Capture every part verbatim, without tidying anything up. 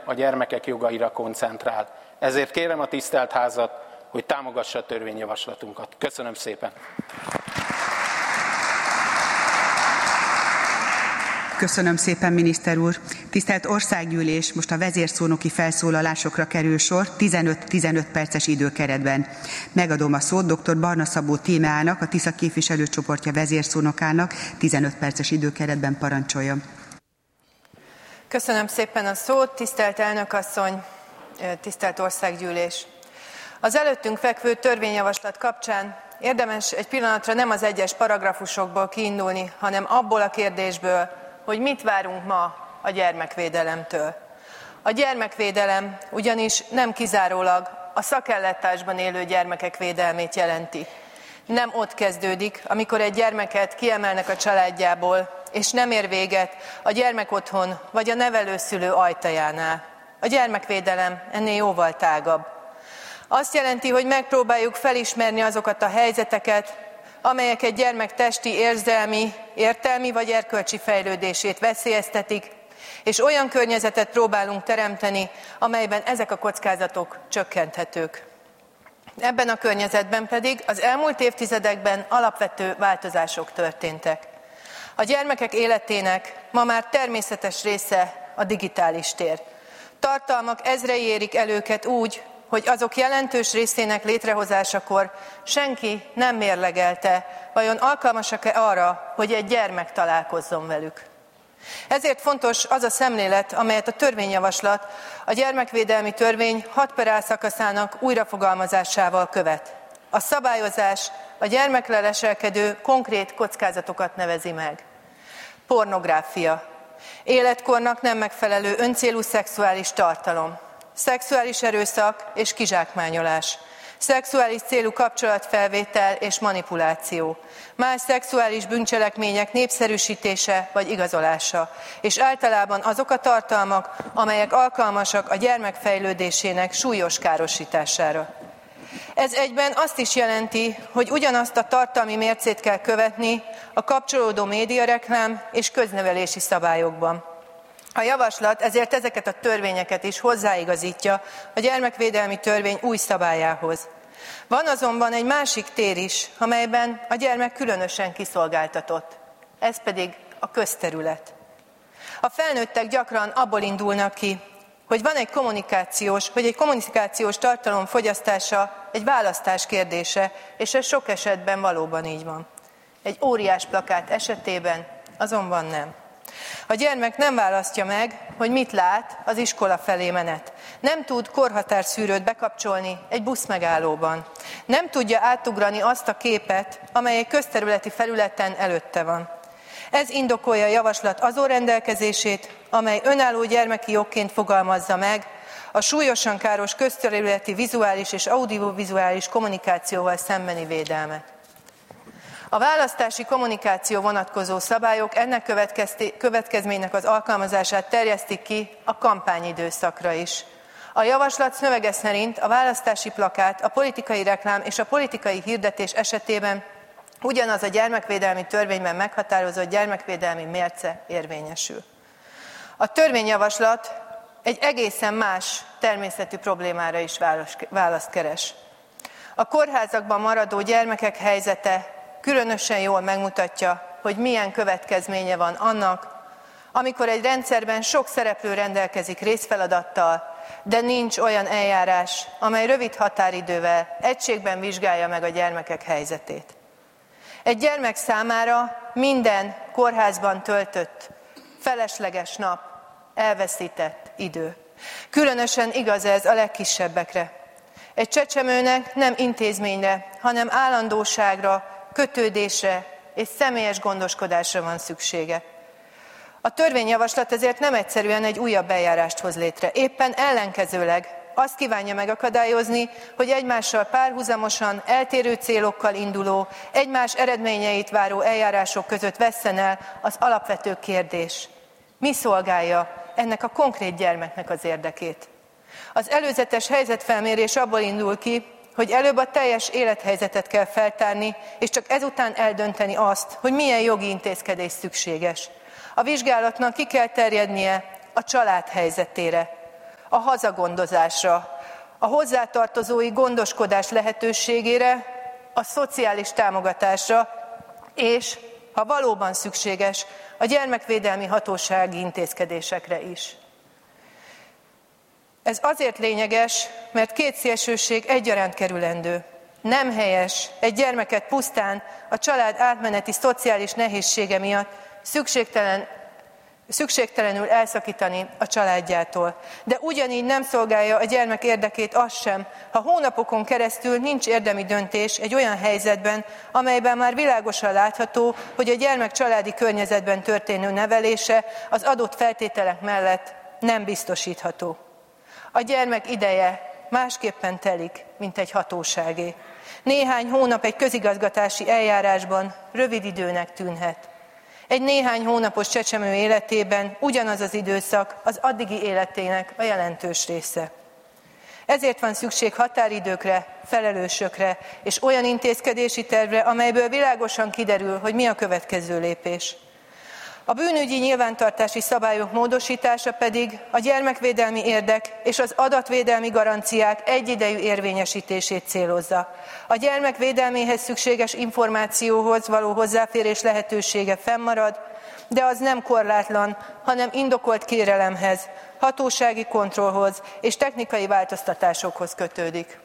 a gyermekek jogaira koncentrál. Ezért kérem a tisztelt házat, hogy támogassa a törvényjavaslatunkat. Köszönöm szépen! Köszönöm szépen, miniszter úr! Tisztelt Országgyűlés, most a vezérszónoki felszólalásokra kerül sor tizenöt-tizenöt perces időkeretben. Megadom a szót dr. Barna Szabó Tímeának, a Tisza képviselőcsoportja vezérszónokának. tizenöt perces időkeretben parancsoljon. Köszönöm szépen a szót, tisztelt elnökasszony, tisztelt Országgyűlés! Az előttünk fekvő törvényjavaslat kapcsán érdemes egy pillanatra nem az egyes paragrafusokból kiindulni, hanem abból a kérdésből, hogy mit várunk ma a gyermekvédelemtől. A gyermekvédelem ugyanis nem kizárólag a szakellátásban élő gyermekek védelmét jelenti. Nem ott kezdődik, amikor egy gyermeket kiemelnek a családjából, és nem ér véget a gyermekotthon vagy a nevelőszülő ajtajánál. A gyermekvédelem ennél jóval tágabb. Azt jelenti, hogy megpróbáljuk felismerni azokat a helyzeteket, amelyek egy gyermek testi, érzelmi, értelmi vagy erkölcsi fejlődését veszélyeztetik, és olyan környezetet próbálunk teremteni, amelyben ezek a kockázatok csökkenthetők. Ebben a környezetben pedig az elmúlt évtizedekben alapvető változások történtek. A gyermekek életének ma már természetes része a digitális tér. Tartalmak ezrei érik el őket úgy, hogy azok jelentős részének létrehozásakor senki nem mérlegelte, vajon alkalmasak-e arra, hogy egy gyermek találkozzon velük. Ezért fontos az a szemlélet, amelyet a törvényjavaslat a gyermekvédelmi törvény hat per A szakaszának újrafogalmazásával követ. A szabályozás a gyermekre leselkedő konkrét kockázatokat nevezi meg. Pornográfia. Életkornak nem megfelelő öncélú szexuális tartalom. Szexuális erőszak és kizsákmányolás, szexuális célú kapcsolatfelvétel és manipuláció, más szexuális bűncselekmények népszerűsítése vagy igazolása, és általában azok a tartalmak, amelyek alkalmasak a gyermek fejlődésének súlyos károsítására. Ez egyben azt is jelenti, hogy ugyanazt a tartalmi mércét kell követni a kapcsolódó médiareklám és köznevelési szabályokban. A javaslat ezért ezeket a törvényeket is hozzáigazítja a gyermekvédelmi törvény új szabályához. Van azonban egy másik tér is, amelyben a gyermek különösen kiszolgáltatott. Ez pedig a közterület. A felnőttek gyakran abból indulnak ki, hogy van egy kommunikációs, hogy egy kommunikációs tartalom fogyasztása egy választás kérdése, és ez sok esetben valóban így van. Egy óriás plakát esetében azonban nem. A gyermek nem választja meg, hogy mit lát az iskola felé menet. Nem tud korhatárszűrőt bekapcsolni egy buszmegállóban. Nem tudja átugrani azt a képet, amely egy közterületi felületen előtte van. Ez indokolja a javaslat azon rendelkezését, amely önálló gyermeki jogként fogalmazza meg a súlyosan káros közterületi vizuális és audiovizuális kommunikációval szembeni védelmet. A választási kommunikáció vonatkozó szabályok ennek következménynek az alkalmazását terjesztik ki a kampányidőszakra is. A javaslat szövege szerint a választási plakát, a politikai reklám és a politikai hirdetés esetében ugyanaz a gyermekvédelmi törvényben meghatározott gyermekvédelmi mérce érvényesül. A törvényjavaslat egy egészen más természetű problémára is választ keres. A kórházakban maradó gyermekek helyzete különösen jól megmutatja, hogy milyen következménye van annak, amikor egy rendszerben sok szereplő rendelkezik részfeladattal, de nincs olyan eljárás, amely rövid határidővel egységben vizsgálja meg a gyermekek helyzetét. Egy gyermek számára minden kórházban töltött felesleges nap, elveszített idő. Különösen igaz ez a legkisebbekre. Egy csecsemőnek nem intézményre, hanem állandóságra, kötődésre és személyes gondoskodásra van szüksége. A törvényjavaslat ezért nem egyszerűen egy újabb eljárást hoz létre. Éppen ellenkezőleg azt kívánja megakadályozni, hogy egymással párhuzamosan, eltérő célokkal induló, egymás eredményeit váró eljárások között vesszen el az alapvető kérdés. Mi szolgálja ennek a konkrét gyermeknek az érdekét? Az előzetes helyzetfelmérés abból indul ki, hogy előbb a teljes élethelyzetet kell feltárni, és csak ezután eldönteni azt, hogy milyen jogi intézkedés szükséges. A vizsgálatnak ki kell terjednie a család helyzetére, a hazagondozásra, a hozzátartozói gondoskodás lehetőségére, a szociális támogatásra, és, ha valóban szükséges, a gyermekvédelmi hatósági intézkedésekre is. Ez azért lényeges, mert két szélsőség egyaránt kerülendő. Nem helyes egy gyermeket pusztán a család átmeneti szociális nehézsége miatt szükségtelen, szükségtelenül elszakítani a családjától. De ugyanígy nem szolgálja a gyermek érdekét az sem, ha hónapokon keresztül nincs érdemi döntés egy olyan helyzetben, amelyben már világosan látható, hogy a gyermek családi környezetben történő nevelése az adott feltételek mellett nem biztosítható. A gyermek ideje másképpen telik, mint egy hatóságé. Néhány hónap egy közigazgatási eljárásban rövid időnek tűnhet. Egy néhány hónapos csecsemő életében ugyanaz az időszak az addigi életének a jelentős része. Ezért van szükség határidőkre, felelősökre és olyan intézkedési tervre, amelyből világosan kiderül, hogy mi a következő lépés. A bűnügyi nyilvántartási szabályok módosítása pedig a gyermekvédelmi érdek és az adatvédelmi garanciák egyidejű érvényesítését célozza. A gyermek védelméhez szükséges információhoz való hozzáférés lehetősége fennmarad, de az nem korlátlan, hanem indokolt kérelemhez, hatósági kontrollhoz és technikai változtatásokhoz kötődik.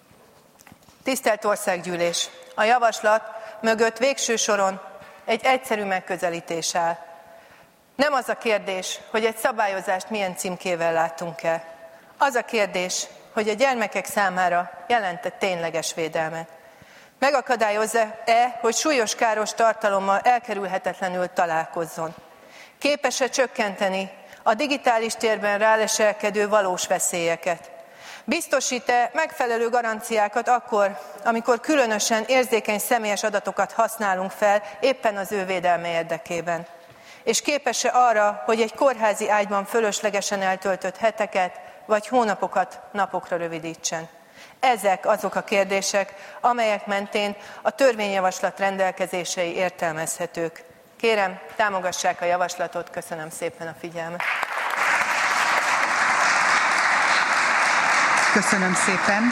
Tisztelt Országgyűlés! A javaslat mögött végső soron egy egyszerű megközelítés áll. Nem az a kérdés, hogy egy szabályozást milyen címkével látunk el. Az a kérdés, hogy a gyermekek számára jelent-e tényleges védelmet. Megakadályozza-e, hogy súlyos káros tartalommal elkerülhetetlenül találkozzon. Képes-e csökkenteni a digitális térben ráleselkedő valós veszélyeket. Biztosít-e megfelelő garanciákat akkor, amikor különösen érzékeny személyes adatokat használunk fel éppen az ő védelme érdekében. És képes-e arra, hogy egy kórházi ágyban fölöslegesen eltöltött heteket vagy hónapokat napokra rövidítsen. Ezek azok a kérdések, amelyek mentén a törvényjavaslat rendelkezései értelmezhetők. Kérem, támogassák a javaslatot, köszönöm szépen a figyelmet. Köszönöm szépen.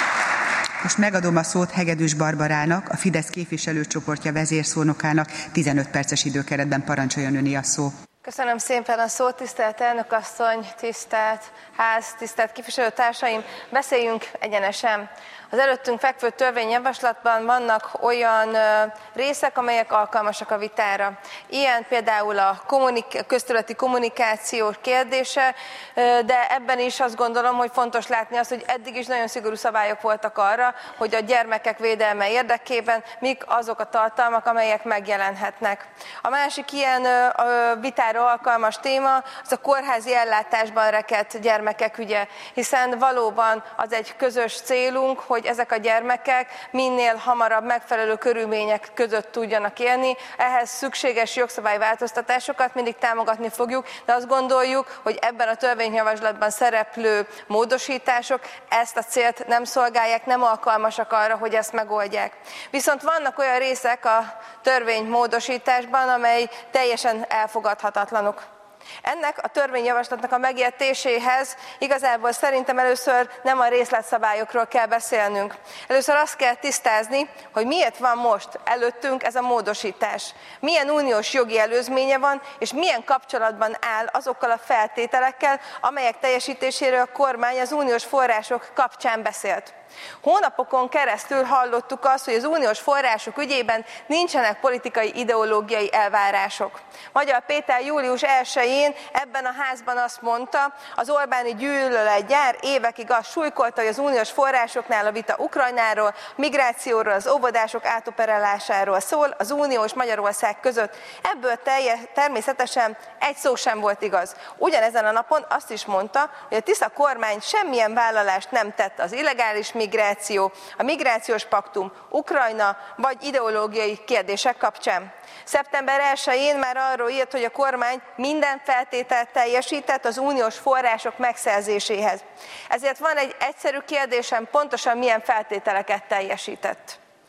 Most megadom a szót Hegedűs Barbarának, a Fidesz képviselőcsoportja vezérszónokának. tizenöt perces időkeretben parancsoljon öné a szó. Köszönöm szépen a szót, tisztelt elnökasszony, tisztelt ház, tisztelt képviselőtársaim. Beszéljünk egyenesen. Az előttünk fekvő törvényjavaslatban vannak olyan részek, amelyek alkalmasak a vitára. Ilyen például a kommunik- közterületi kommunikáció kérdése, de ebben is azt gondolom, hogy fontos látni azt, hogy eddig is nagyon szigorú szabályok voltak arra, hogy a gyermekek védelme érdekében mik azok a tartalmak, amelyek megjelenhetnek. A másik ilyen vitára alkalmas téma az a kórházi ellátásban rekedt gyermekek ügye, hiszen valóban az egy közös célunk, hogy ezek a gyermekek minél hamarabb megfelelő körülmények között tudjanak élni. Ehhez szükséges jogszabályváltoztatásokat mindig támogatni fogjuk, de azt gondoljuk, hogy ebben a törvényjavaslatban szereplő módosítások ezt a célt nem szolgálják, nem alkalmasak arra, hogy ezt megoldják. Viszont vannak olyan részek a törvénymódosításban, amely teljesen elfogadhatatlanok. Ennek a törvényjavaslatnak a megértéséhez igazából szerintem először nem a részletszabályokról kell beszélnünk. Először azt kell tisztázni, hogy miért van most előttünk ez a módosítás. Milyen uniós jogi előzménye van, és milyen kapcsolatban áll azokkal a feltételekkel, amelyek teljesítéséről a kormány az uniós források kapcsán beszélt. Hónapokon keresztül hallottuk azt, hogy az uniós források ügyében nincsenek politikai ideológiai elvárások. Magyar Péter július elsején ebben a házban azt mondta, az Orbáni gyűlöletgyár évekig azt súlykolta, hogy az uniós forrásoknál a vita Ukrajnáról, migrációról, az óvodások átoperálásáról szól, az Unió és Magyarország között. Ebből telje, természetesen egy szó sem volt igaz. Ugyanezen a napon azt is mondta, hogy a Tisza kormány semmilyen vállalást nem tett az illegális migráció, a migrációs paktum, Ukrajna vagy ideológiai kérdések kapcsán. szeptember elsején már arról írt, hogy a kormány minden feltételt teljesített az uniós források megszerzéséhez. Ezért van egy egyszerű kérdésem, pontosan milyen feltételeket teljesített.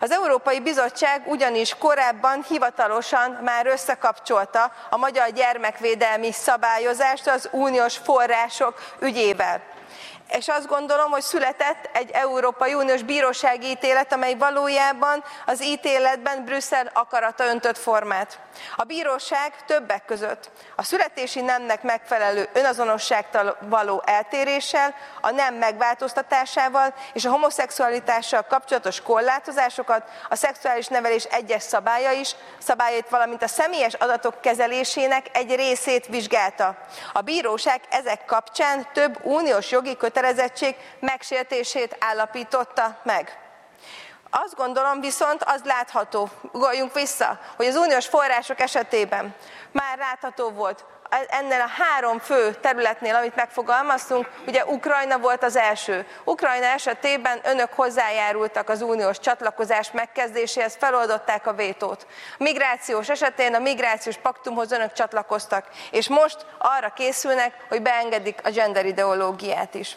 Az Európai Bizottság ugyanis korábban hivatalosan már összekapcsolta a magyar gyermekvédelmi szabályozást az uniós források ügyével. És azt gondolom, hogy született egy Európai Uniós bírósági ítélet, amely valójában az ítéletben Brüsszel akarata öntött formát. A bíróság többek között a születési nemnek megfelelő önazonosságtól való eltéréssel, a nem megváltoztatásával és a homoszexualitással kapcsolatos korlátozásokat, a szexuális nevelés egyes szabálya is, szabályait, valamint a személyes adatok kezelésének egy részét vizsgálta. A bíróság ezek kapcsán több uniós jogi kötelezettség megsértését állapította meg. Azt gondolom viszont, az látható, ugorjunk vissza, hogy az uniós források esetében már látható volt, ennél a három fő területnél, amit megfogalmaztunk, ugye Ukrajna volt az első. Ukrajna esetében önök hozzájárultak az uniós csatlakozás megkezdéséhez, feloldották a vétót. Migrációs esetén a migrációs paktumhoz önök csatlakoztak, és most arra készülnek, hogy beengedik a gender ideológiát is.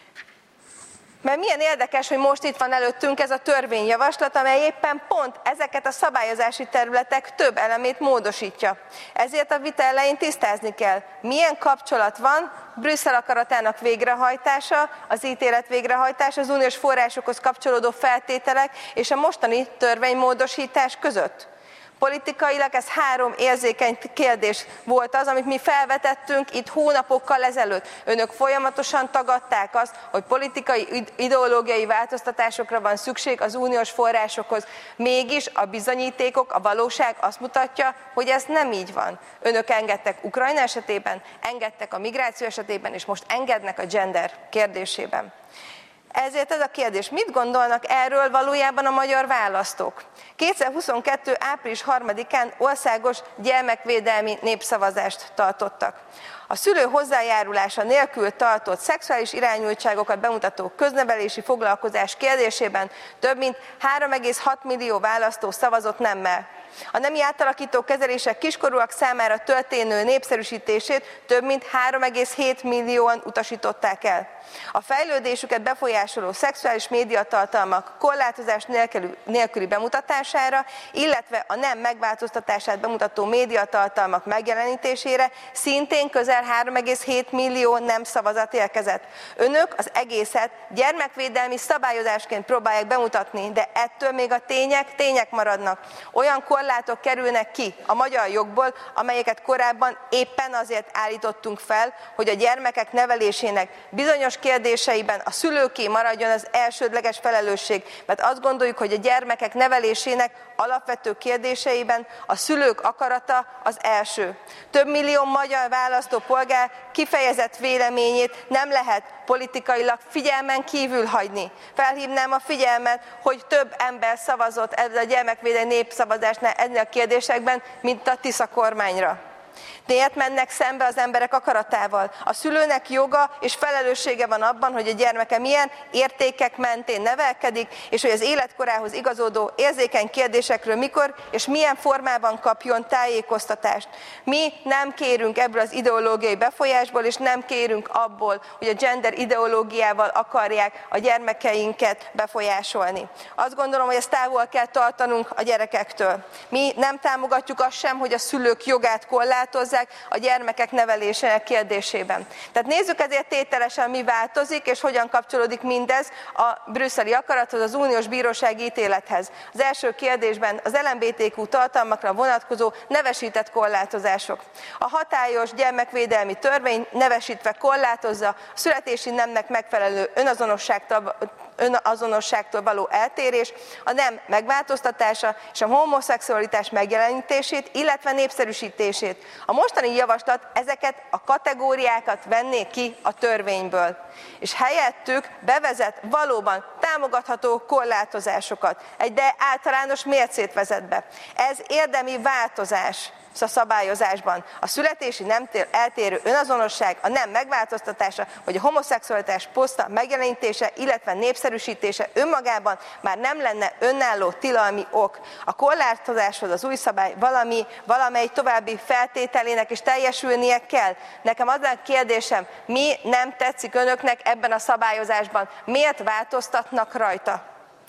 Mert milyen érdekes, hogy most itt van előttünk ez a törvényjavaslat, amely éppen pont ezeket a szabályozási területek több elemét módosítja. Ezért a vita elején tisztázni kell, milyen kapcsolat van Brüsszel akaratának végrehajtása, az ítélet végrehajtása, az uniós forrásokhoz kapcsolódó feltételek és a mostani törvénymódosítás között. Politikailag ez három érzékeny kérdés volt az, amit mi felvetettünk itt hónapokkal ezelőtt. Önök folyamatosan tagadták azt, hogy politikai, ideológiai változtatásokra van szükség az uniós forrásokhoz. Mégis a bizonyítékok, a valóság azt mutatja, hogy ez nem így van. Önök engedtek Ukrajna esetében, engedtek a migráció esetében, és most engednek a gender kérdésében. Ezért ez a kérdés, mit gondolnak erről valójában a magyar választók? kétezer-huszonkettő. április harmadikán országos gyermekvédelmi népszavazást tartottak. A szülő hozzájárulása nélkül tartott szexuális irányultságokat bemutató köznevelési foglalkozás kérdésében több mint három egész hat millió választó szavazott nemmel. A nemi átalakító kezelések kiskorúak számára történő népszerűsítését több mint három egész hét millióan utasították el. A fejlődésüket befolyásoló szexuális médiatartalmak korlátozás nélküli, nélküli bemutatására, illetve a nem megváltoztatását bemutató médiatartalmak megjelenítésére szintén közel három egész hét millió nem szavazat érkezett. Önök az egészet gyermekvédelmi szabályozásként próbálják bemutatni, de ettől még a tények tények maradnak. Olyan korlátok kerülnek ki a magyar jogból, amelyeket korábban éppen azért állítottunk fel, hogy a gyermekek nevelésének bizonyos kérdéseiben a szülőké maradjon az elsődleges felelősség, mert azt gondoljuk, hogy a gyermekek nevelésének alapvető kérdéseiben a szülők akarata az első. Több millió magyar választópolgár kifejezett véleményét nem lehet politikailag figyelmen kívül hagyni. Felhívnám a figyelmet, hogy több ember szavazott ezzel a gyermekvédelmi népszavazásnál ennél a kérdésekben, mint a Tisza kormányra. Miért mennek szembe az emberek akaratával? A szülőnek joga és felelőssége van abban, hogy a gyermeke milyen értékek mentén nevelkedik, és hogy az életkorához igazodó érzékeny kérdésekről mikor és milyen formában kapjon tájékoztatást. Mi nem kérünk ebből az ideológiai befolyásból, és nem kérünk abból, hogy a gender ideológiával akarják a gyermekeinket befolyásolni. Azt gondolom, hogy ezt távol kell tartanunk a gyerekektől. Mi nem támogatjuk azt sem, hogy a szülők jogát korlátozzák a gyermekek nevelésének kérdésében. Tehát nézzük ezért tételesen, mi változik, és hogyan kapcsolódik mindez a brüsszeli akarathoz, az uniós bírósági ítélethez. Az első kérdésben az el em bé té kú tartalmakra vonatkozó nevesített korlátozások. A hatályos gyermekvédelmi törvény nevesítve korlátozza a születési nemnek megfelelő önazonosságtól, önazonosságtól való eltérés, a nem megváltoztatása és a homoszexualitás megjelenítését, illetve népszerűsítését. A mostani javaslat ezeket a kategóriákat venné ki a törvényből, és helyettük bevezet valóban támogatható korlátozásokat, egy de általános mércét vezet be. Ez érdemi változás a szabályozásban. A születési nemtől eltérő önazonosság, a nem megváltoztatása, vagy a homoszexualitás poszta megjelenítése, illetve népszerűsítése önmagában már nem lenne önálló tilalmi ok. A korlátozáshoz az új szabály valami, valamely további feltételének is teljesülnie kell. Nekem az a kérdésem, mi nem tetszik önöknek ebben a szabályozásban? Miért változtatnak rajta?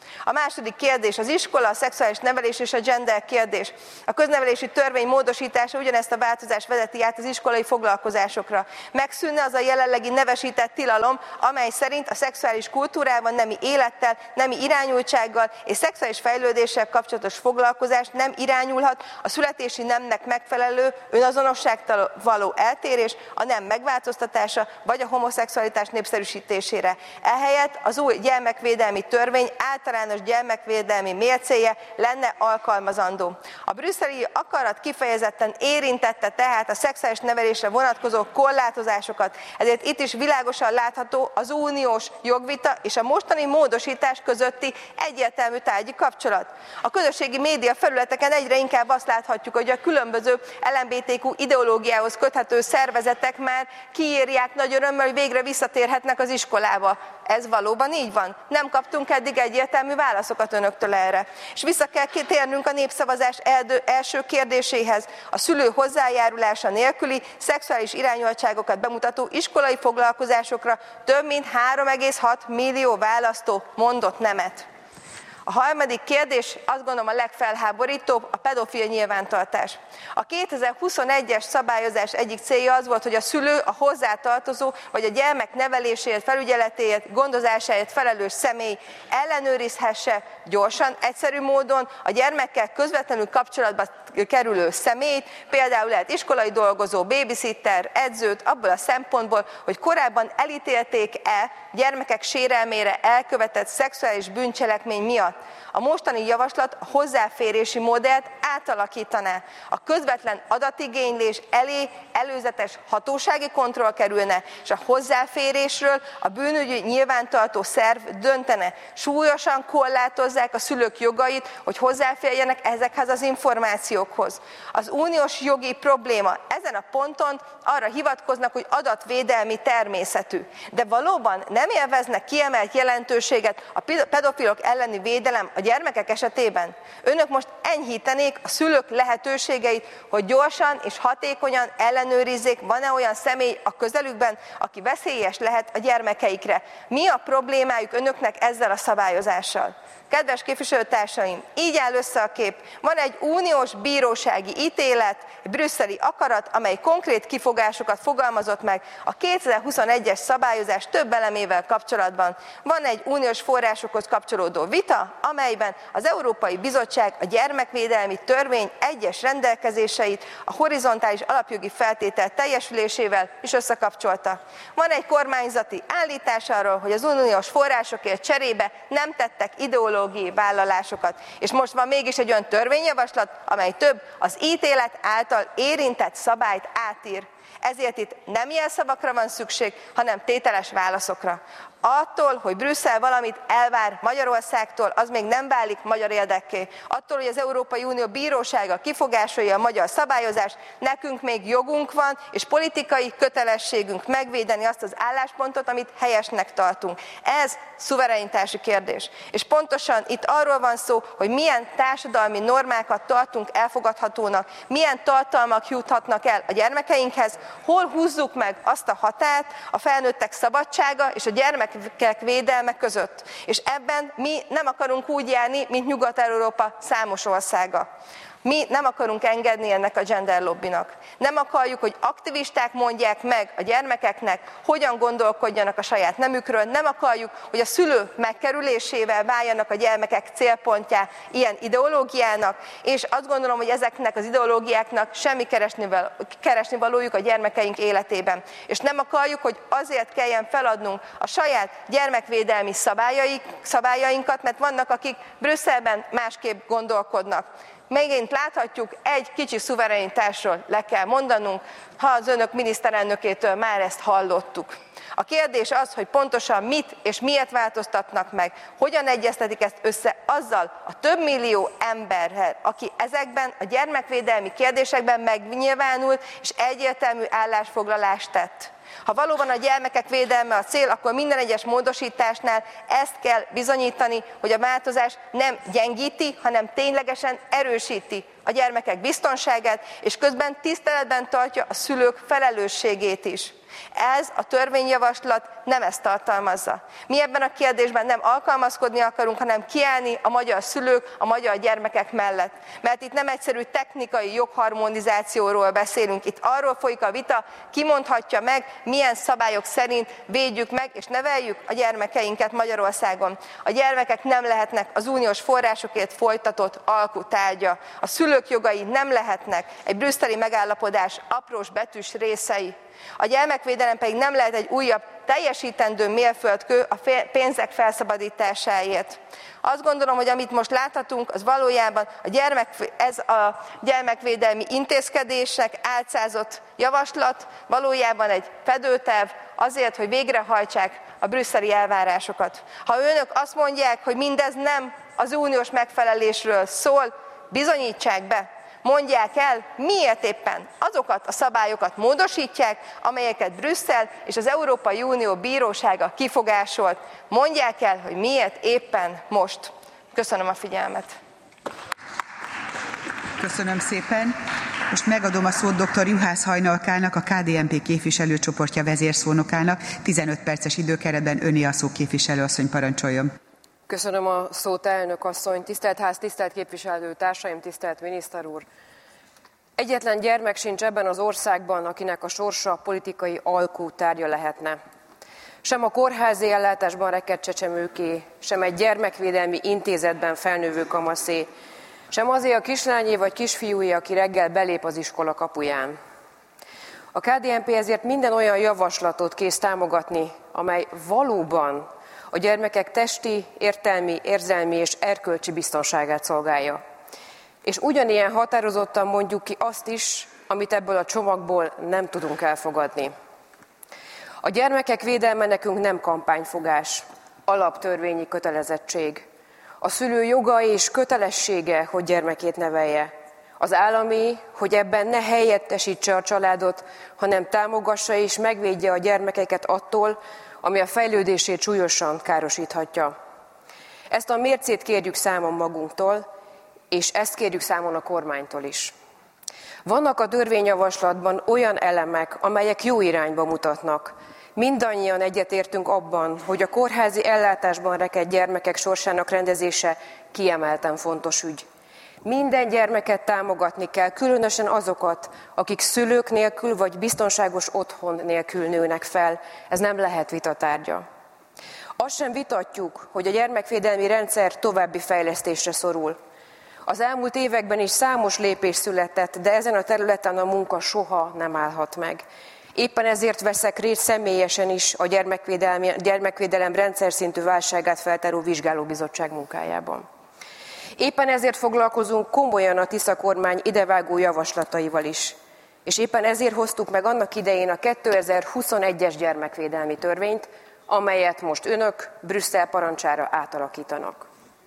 A második kérdés az iskola, a szexuális nevelés és a gender kérdés. A köznevelési törvény módosítása ugyanezt a változást vezeti át az iskolai foglalkozásokra. Megszűnne az a jelenlegi nevesített tilalom, amely szerint a szexuális kultúrában nemi élettel, nemi irányultsággal és szexuális fejlődéssel kapcsolatos foglalkozás nem irányulhat a születési nemnek megfelelő önazonosságtól való eltérés, a nem megváltoztatása vagy a homoszexualitás népszerűsítésére. Ehelyett az új gyermekvédelmi törvény általános gyermekvédelmi mércéje lenne alkalmazandó. A brüsszeli akarat kifejezetten érintette tehát a szexuális nevelésre vonatkozó korlátozásokat, ezért itt is világosan látható az uniós jogvita és a mostani módosítás közötti egyértelmű tárgyi kapcsolat. A közösségi média felületeken egyre inkább azt láthatjuk, hogy a különböző el em bé té kú ideológiához köthető szervezetek már kiírják nagy örömmel, hogy végre visszatérhetnek az iskolába. Ez valóban így van? Nem kaptunk eddig egyértelmű válaszokat önöktől erre. És vissza kell térnünk a népszavazás első kérdéséhez. A szülő hozzájárulása nélküli szexuális irányultságokat bemutató iskolai foglalkozásokra több mint három egész hat millió választó mondott nemet. A harmadik kérdés, azt gondolom a legfelháborítóbb, a pedofil nyilvántartás. A kétezer-huszonegyes szabályozás egyik célja az volt, hogy a szülő, a hozzátartozó vagy a gyermek neveléséért, felügyeletéért, gondozásáért felelős személy ellenőrizhesse gyorsan, egyszerű módon a gyermekkel közvetlenül kapcsolatba kerülő személyt, például lehet iskolai dolgozó, babysitter, edzőt, abból a szempontból, hogy korábban elítélték-e gyermekek sérelmére elkövetett szexuális bűncselekmény miatt. A mostani javaslat a hozzáférési modellt átalakítaná. A közvetlen adatigénylés elé előzetes hatósági kontroll kerülne, és a hozzáférésről a bűnügyi nyilvántartó szerv döntene. Súlyosan korlátozzák a szülők jogait, hogy hozzáférjenek ezekhez az információkhoz. Az uniós jogi probléma ezen a ponton arra hivatkoznak, hogy adatvédelmi természetű. De valóban nem élveznek kiemelt jelentőséget a pedofilok elleni védelem a gyermekek esetében? Önök most enyhítenék a szülők lehetőségeit, hogy gyorsan és hatékonyan ellenőrizzék, van-e olyan személy a közelükben, aki veszélyes lehet a gyermekeikre. Mi a problémájuk önöknek ezzel a szabályozással? Kedves képviselőtársaim, így áll össze a kép. Van egy uniós bírósági ítélet, egy brüsszeli akarat, amely konkrét kifogásokat fogalmazott meg a kétezer-huszonegyes szabályozás több elemével kapcsolatban. Van egy uniós forrásokhoz kapcsolódó vita, amelyben az Európai Bizottság a gyermekvédelmi törvény egyes rendelkezéseit a horizontális alapjogi feltétel teljesülésével is összekapcsolta. Van egy kormányzati állítás arról, hogy az uniós forrásokért cserébe nem tettek ideológiai vállalásokat. És most van mégis egy olyan törvényjavaslat, amely több az ítélet által érintett szabályt átír. Ezért itt nem jelszavakra van szükség, hanem tételes válaszokra. Attól, hogy Brüsszel valamit elvár Magyarországtól, az még nem válik magyar érdekké. Attól, hogy az Európai Unió bírósága kifogásolja a magyar szabályozást, nekünk még jogunk van, és politikai kötelességünk megvédeni azt az álláspontot, amit helyesnek tartunk. Ez szuverenitási kérdés. És pontosan itt arról van szó, hogy milyen társadalmi normákat tartunk elfogadhatónak, milyen tartalmak juthatnak el a gyermekeinkhez, hol húzzuk meg azt a határt a felnőttek szabadsága és a gyermek védelme között. És ebben mi nem akarunk úgy járni, mint Nyugat-Európa számos országa. Mi nem akarunk engedni ennek a gender lobbinak. Nem akarjuk, hogy aktivisták mondják meg a gyermekeknek, hogyan gondolkodjanak a saját nemükről. Nem akarjuk, hogy a szülő megkerülésével váljanak a gyermekek célpontjá ilyen ideológiának, és azt gondolom, hogy ezeknek az ideológiáknak semmi keresni valójuk a gyermekeink életében. És nem akarjuk, hogy azért kelljen feladnunk a saját gyermekvédelmi szabályainkat, mert vannak, akik Brüsszelben másképp gondolkodnak. Megint láthatjuk, egy kicsi szuverenitásról le kell mondanunk, ha az önök miniszterelnökétől már ezt hallottuk. A kérdés az, hogy pontosan mit és miért változtatnak meg, hogyan egyeztetik ezt össze azzal a több millió emberrel, aki ezekben a gyermekvédelmi kérdésekben megnyilvánult és egyértelmű állásfoglalást tett. Ha valóban a gyermekek védelme a cél, akkor minden egyes módosításnál ezt kell bizonyítani, hogy a változás nem gyengíti, hanem ténylegesen erősíti a gyermekek biztonságát, és közben tiszteletben tartja a szülők felelősségét is. Ez a törvényjavaslat nem ezt tartalmazza. Mi ebben a kérdésben nem alkalmazkodni akarunk, hanem kiállni a magyar szülők, a magyar gyermekek mellett. Mert itt nem egyszerű technikai jogharmonizációról beszélünk, itt arról folyik a vita, ki mondhatja meg, milyen szabályok szerint védjük meg és neveljük a gyermekeinket Magyarországon. A gyermekek nem lehetnek az uniós forrásokért folytatott alkutárgya. A szülők jogai nem lehetnek egy brüsszeli megállapodás aprós betűs részei. A gyermekvédelem pedig nem lehet egy újabb teljesítendő mérföldkő a pénzek felszabadításáért. Azt gondolom, hogy amit most láthatunk, az valójában a gyermek, ez a gyermekvédelmi intézkedések álcázott javaslat, valójában egy fedőterv azért, hogy végrehajtsák a brüsszeli elvárásokat. Ha önök azt mondják, hogy mindez nem az uniós megfelelésről szól, bizonyítsák be. Mondják el, miért éppen azokat a szabályokat módosítják, amelyeket Brüsszel és az Európai Unió bírósága kifogásolt. Mondják el, hogy miért éppen most. Köszönöm a figyelmet. Köszönöm szépen. Most megadom a szót dr. Juhász Hajnalkának, a ká dé en pé képviselőcsoportja vezérszónokának. tizenöt perces időkeretben öné a szó, képviselőasszony, parancsoljon. Köszönöm a szót, elnök asszony, tisztelt ház, tisztelt képviselő társaim, tisztelt miniszter úr. Egyetlen gyermek sincs ebben az országban, akinek a sorsa politikai alkútárgya lehetne. Sem a kórházi ellátásban rekedt csecsemőké, sem egy gyermekvédelmi intézetben felnővő kamaszé, sem azért a kislányé vagy kisfiúé, aki reggel belép az iskola kapuján. A ká dé en pé ezért minden olyan javaslatot kész támogatni, amely valóban a gyermekek testi, értelmi, érzelmi és erkölcsi biztonságát szolgálja. És ugyanilyen határozottan mondjuk ki azt is, amit ebből a csomagból nem tudunk elfogadni. A gyermekek védelme nekünk nem kampányfogás, alaptörvényi kötelezettség. A szülő joga és kötelessége, hogy gyermekét nevelje. Az állami, hogy ebben ne helyettesítse a családot, hanem támogassa és megvédje a gyermekeket attól, ami a fejlődését súlyosan károsíthatja. Ezt a mércét kérjük számon magunktól, és ezt kérjük számon a kormánytól is. Vannak a törvényjavaslatban olyan elemek, amelyek jó irányba mutatnak. Mindannyian egyetértünk abban, hogy a kórházi ellátásban rekedt gyermekek sorsának rendezése kiemelten fontos ügy. Minden gyermeket támogatni kell, különösen azokat, akik szülők nélkül vagy biztonságos otthon nélkül nőnek fel. Ez nem lehet vitatárgya. Azt sem vitatjuk, hogy a gyermekvédelmi rendszer további fejlesztésre szorul. Az elmúlt években is számos lépés született, de ezen a területen a munka soha nem állhat meg. Éppen ezért veszek részt személyesen is a gyermekvédelem rendszer szintű válságát feltáró vizsgálóbizottság munkájában. Éppen ezért foglalkozunk komolyan a Tisza kormány idevágó javaslataival is. És éppen ezért hoztuk meg annak idején a kétezer-huszonegyes gyermekvédelmi törvényt, amelyet most önök Brüsszel parancsára átalakítanak.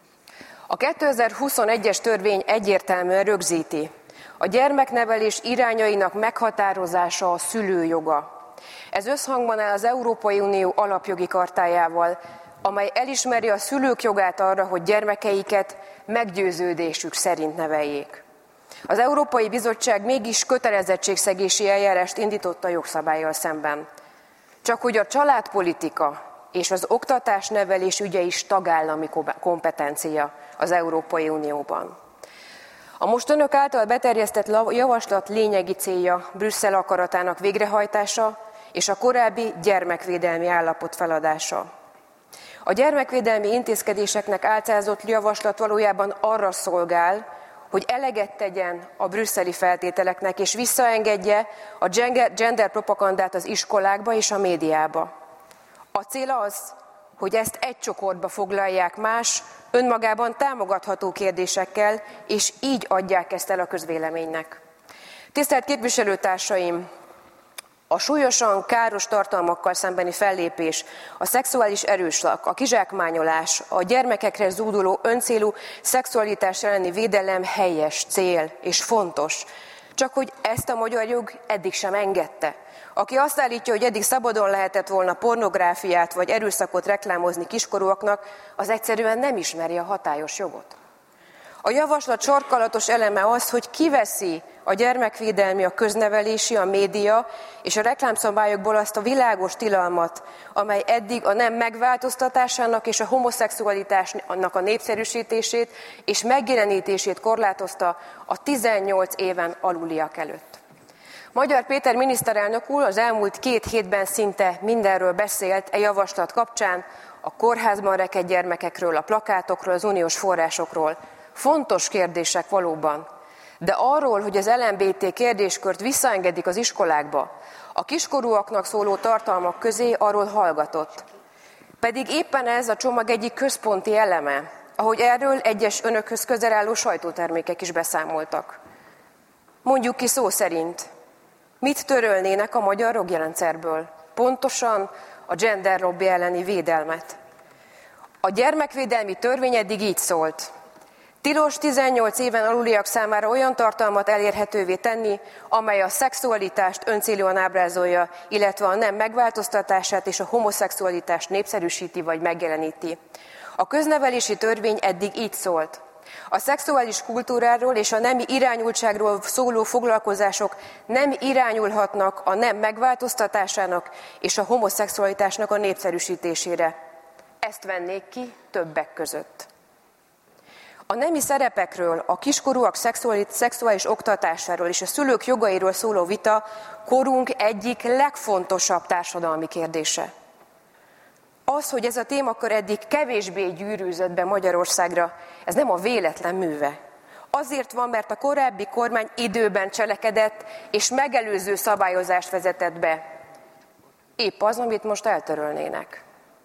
A kétezer-huszonegyes törvény egyértelműen rögzíti, a gyermeknevelés irányainak meghatározása a szülő joga. Ez összhangban áll az Európai Unió alapjogi chartájával, amely elismeri a szülők jogát arra, hogy gyermekeiket meggyőződésük szerint neveljék. Az Európai Bizottság mégis kötelezettségszegési eljárást indított a jogszabállyal szemben. Csak hogy a családpolitika és az oktatás-nevelés ügye is tagállami kompetencia az Európai Unióban. A most önök által beterjesztett javaslat lényegi célja Brüsszel akaratának végrehajtása és a korábbi gyermekvédelmi állapot feladása. A gyermekvédelmi intézkedéseknek álcázott javaslat valójában arra szolgál, hogy eleget tegyen a brüsszeli feltételeknek, és visszaengedje a gender propagandát az iskolákba és a médiába. A cél az, hogy ezt egy csokorba foglalják más, önmagában támogatható kérdésekkel, és így adják ezt el a közvéleménynek. Tisztelt képviselőtársaim! A súlyosan káros tartalmakkal szembeni fellépés, a szexuális erőszak, a kizsákmányolás, a gyermekekre zúduló öncélú szexualitás elleni védelem helyes cél és fontos. Csak hogy ezt a magyar jog eddig sem engedte. Aki azt állítja, hogy eddig szabadon lehetett volna pornográfiát vagy erőszakot reklámozni kiskorúaknak, az egyszerűen nem ismeri a hatályos jogot. A javaslat sarkalatos eleme az, hogy kiveszi a gyermekvédelmi, a köznevelési, a média és a reklámszabályokból azt a világos tilalmat, amely eddig a nem megváltoztatásának és a homoszexualitásnak a népszerűsítését és megjelenítését korlátozta a tizennyolc éven aluliak előtt. Magyar Péter miniszterelnök úr az elmúlt két hétben szinte mindenről beszélt e javaslat kapcsán, a kórházban rekedt gyermekekről, a plakátokról, az uniós forrásokról. Fontos kérdések valóban, de arról, hogy az el em bé té kérdéskört visszaengedik az iskolákba, a kiskorúaknak szóló tartalmak közé, arról hallgatott. Pedig éppen ez a csomag egyik központi eleme, ahogy erről egyes önökhöz közel álló sajtótermékek is beszámoltak. Mondjuk ki szó szerint, mit törölnének a magyar jogrendszerből? Pontosan a gender lobby elleni védelmet. A gyermekvédelmi törvény eddig így szólt. Tilos tizennyolc éven aluliak számára olyan tartalmat elérhetővé tenni, amely a szexualitást öncélúan ábrázolja, illetve a nem megváltoztatását és a homoszexualitást népszerűsíti vagy megjeleníti. A köznevelési törvény eddig így szólt. A szexuális kultúráról és a nemi irányultságról szóló foglalkozások nem irányulhatnak a nem megváltoztatásának és a homoszexualitásnak a népszerűsítésére. Ezt vennék ki többek között. A nemi szerepekről, a kiskorúak szexuális, szexuális oktatásáról és a szülők jogairól szóló vita korunk egyik legfontosabb társadalmi kérdése. Az, hogy ez a témakör eddig kevésbé gyűrűzött be Magyarországra, ez nem a véletlen műve. Azért van, mert a korábbi kormány időben cselekedett és megelőző szabályozást vezetett be. Épp az, amit most eltörölnének.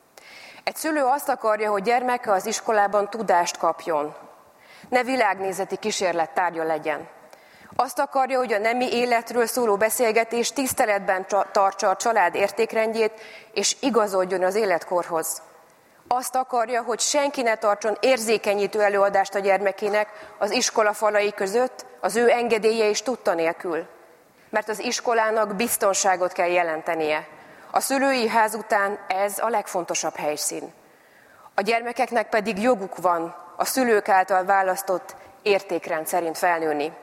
Egy szülő azt akarja, hogy gyermeke az iskolában tudást kapjon. Ne világnézeti kísérlet tárgya legyen. Azt akarja, hogy a nemi életről szóló beszélgetés tiszteletben tartsa a család értékrendjét, és igazodjon az életkorhoz. Azt akarja, hogy senki ne tartson érzékenyítő előadást a gyermekének az iskola falai között, az ő engedélye és tudta nélkül. Mert az iskolának biztonságot kell jelentenie. A szülői ház után ez a legfontosabb helyszín. A gyermekeknek pedig joguk van a szülők által választott értékrend szerint felnőni.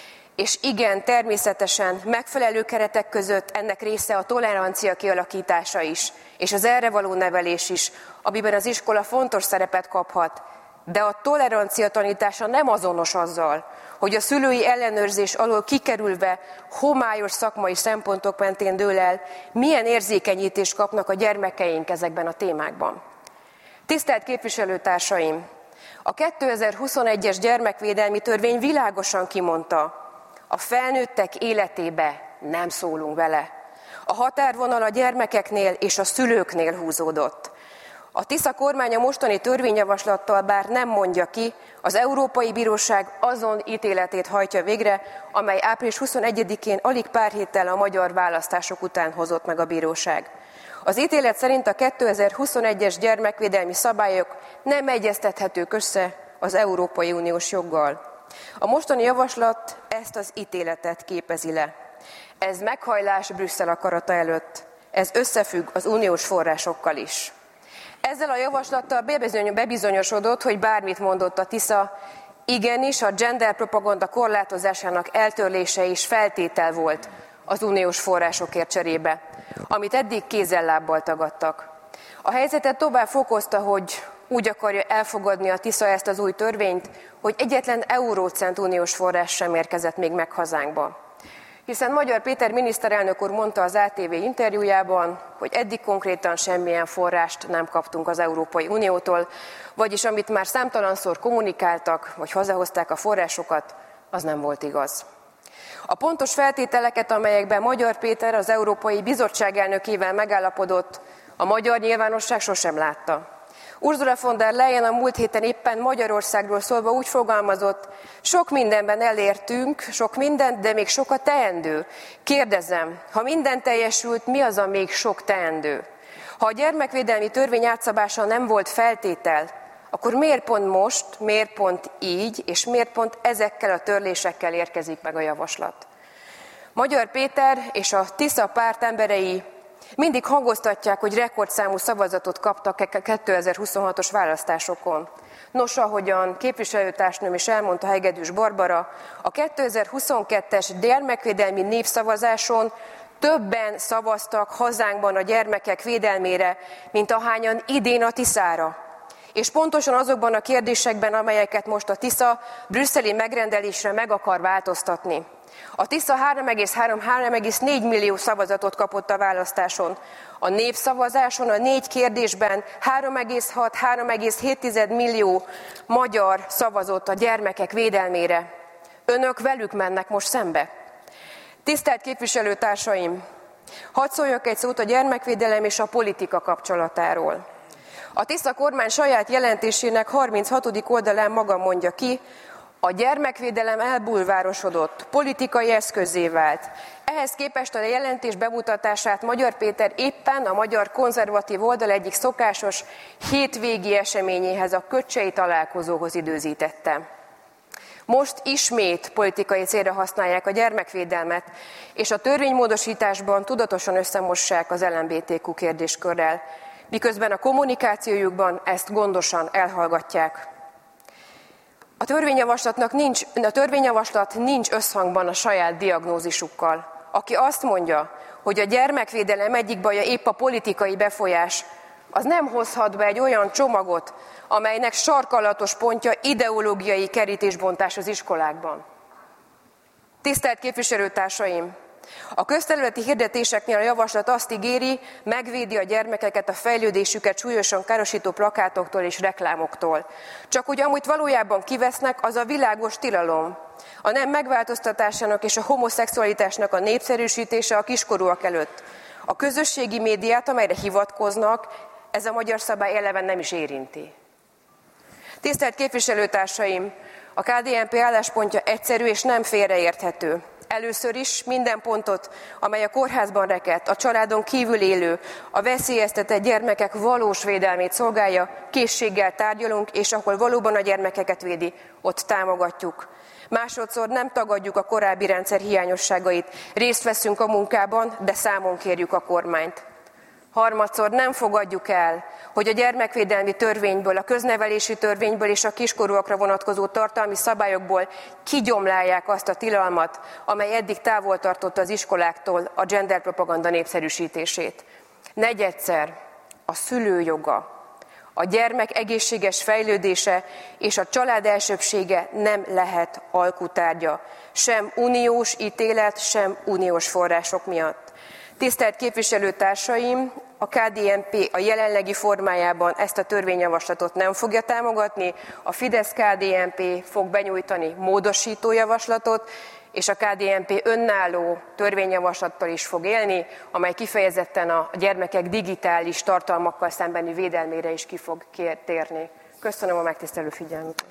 És igen, természetesen megfelelő keretek között ennek része a tolerancia kialakítása is, és az erre való nevelés is, amiben az iskola fontos szerepet kaphat. De a tolerancia tanítása nem azonos azzal, hogy a szülői ellenőrzés alól kikerülve homályos szakmai szempontok mentén dől el, milyen érzékenyítést kapnak a gyermekeink ezekben a témákban. Tisztelt képviselőtársaim! A kétezer-huszonegyes gyermekvédelmi törvény világosan kimondta, a felnőttek életébe nem szólunk bele. A határvonal a gyermekeknél és a szülőknél húzódott. A Tisza kormánya mostani törvényjavaslattal bár nem mondja ki, az Európai Bíróság azon ítéletét hajtja végre, amely április huszonegyedikén alig pár héttel a magyar választások után hozott meg a bíróság. Az ítélet szerint a kétezer-huszonegyes gyermekvédelmi szabályok nem egyeztethetők össze az Európai Uniós joggal. A mostani javaslat ezt az ítéletet képezi le. Ez meghajlás Brüsszel akarata előtt. Ez összefügg az uniós forrásokkal is. Ezzel a javaslattal bebizonyosodott, hogy bármit mondott a Tisza, igenis a gender propaganda korlátozásának eltörlése is feltétel volt az uniós forrásokért cserébe, amit eddig kézzel-lábbal tagadtak. A helyzetet tovább fokozta, hogy úgy akarja elfogadni a Tisza ezt az új törvényt, hogy egyetlen eurócent uniós forrás sem érkezett még meg hazánkba. Hiszen Magyar Péter miniszterelnök úr mondta az á té vé interjújában, hogy eddig konkrétan semmilyen forrást nem kaptunk az Európai Uniótól, vagyis amit már számtalanszor kommunikáltak, vagy hazahozták a forrásokat, az nem volt igaz. A pontos feltételeket, amelyekben Magyar Péter az Európai Bizottság elnökével megállapodott, a magyar nyilvánosság sosem látta. Ursula von der Leyen a múlt héten éppen Magyarországról szólva úgy fogalmazott, sok mindenben elértünk, sok mindent, de még sok a teendő. Kérdezem, ha minden teljesült, mi az a még sok teendő? Ha a gyermekvédelmi törvény átszabása nem volt feltétel, akkor miért pont most, miért pont így, és miért pont ezekkel a törlésekkel érkezik meg a javaslat? Magyar Péter és a Tisza párt emberei Mindig hangoztatják, hogy rekordszámú szavazatot kaptak kétezer-huszonhatos választásokon. Nos, ahogyan képviselőtársnőm is elmondta, Hegedűs Barbara, a kétezer-huszonkettes gyermekvédelmi népszavazáson többen szavaztak hazánkban a gyermekek védelmére, mint ahányan idén a Tiszára. És pontosan azokban a kérdésekben, amelyeket most a Tisza brüsszeli megrendelésre meg akar változtatni. A Tisza három egész három - három egész négy millió szavazatot kapott a választáson. A népszavazáson a négy kérdésben három egész hat - három egész hét millió magyar szavazott a gyermekek védelmére. Önök velük mennek most szembe. Tisztelt képviselőtársaim, hadd szóljak egy szót a gyermekvédelem és a politika kapcsolatáról. A Tisza kormány saját jelentésének harminchatodik oldalán maga mondja ki, a gyermekvédelem elbulvárosodott, politikai eszközzé vált. Ehhez képest a jelentés bemutatását Magyar Péter éppen a magyar konzervatív oldal egyik szokásos hétvégi eseményéhez, a köcsei találkozóhoz időzítette. Most ismét politikai célra használják a gyermekvédelmet, és a törvénymódosításban tudatosan összemossák az el em bé té kú kérdéskörrel, miközben a kommunikációjukban ezt gondosan elhallgatják. A törvényjavaslatnak nincs, a törvényjavaslat nincs összhangban a saját diagnózisukkal. Aki azt mondja, hogy a gyermekvédelem egyik baja épp a politikai befolyás, az nem hozhat be egy olyan csomagot, amelynek sarkalatos pontja ideológiai kerítésbontás az iskolákban. Tisztelt képviselőtársaim! A közterületi hirdetéseknél a javaslat azt ígéri, megvédi a gyermekeket a fejlődésüket súlyosan károsító plakátoktól és reklámoktól. Csak hogy amit valójában kivesznek, az a világos tilalom. A nem megváltoztatásának és a homoszexualitásnak a népszerűsítése a kiskorúak előtt. A közösségi médiát, amelyre hivatkoznak, ez a magyar szabály eleven nem is érinti. Tisztelt képviselőtársaim! A ká dé en pé álláspontja egyszerű és nem félreérthető. Először is minden pontot, amely a kórházban rekedt, a családon kívül élő, a veszélyeztetett gyermekek valós védelmét szolgálja, készséggel tárgyalunk, és ahol valóban a gyermekeket védi, ott támogatjuk. Másodszor nem tagadjuk a korábbi rendszer hiányosságait, részt veszünk a munkában, de számon kérjük a kormányt. Harmadszor nem fogadjuk el, hogy a gyermekvédelmi törvényből, a köznevelési törvényből és a kiskorúakra vonatkozó tartalmi szabályokból kigyomlálják azt a tilalmat, amely eddig távol tartotta az iskoláktól a genderpropaganda népszerűsítését. Negyedszer a szülő joga, a gyermek egészséges fejlődése és a család elsőbbsége nem lehet alkutárgya, sem uniós ítélet, sem uniós források miatt. Tisztelt képviselőtársaim, a ká dé en pé a jelenlegi formájában ezt a törvényjavaslatot nem fogja támogatni, a Fidesz-ká dé en pé fog benyújtani módosító javaslatot, és a ká dé en pé önálló törvényjavaslattal is fog élni, amely kifejezetten a gyermekek digitális tartalmakkal szembeni védelmére is ki fog térni. Köszönöm a megtisztelő figyelmüket.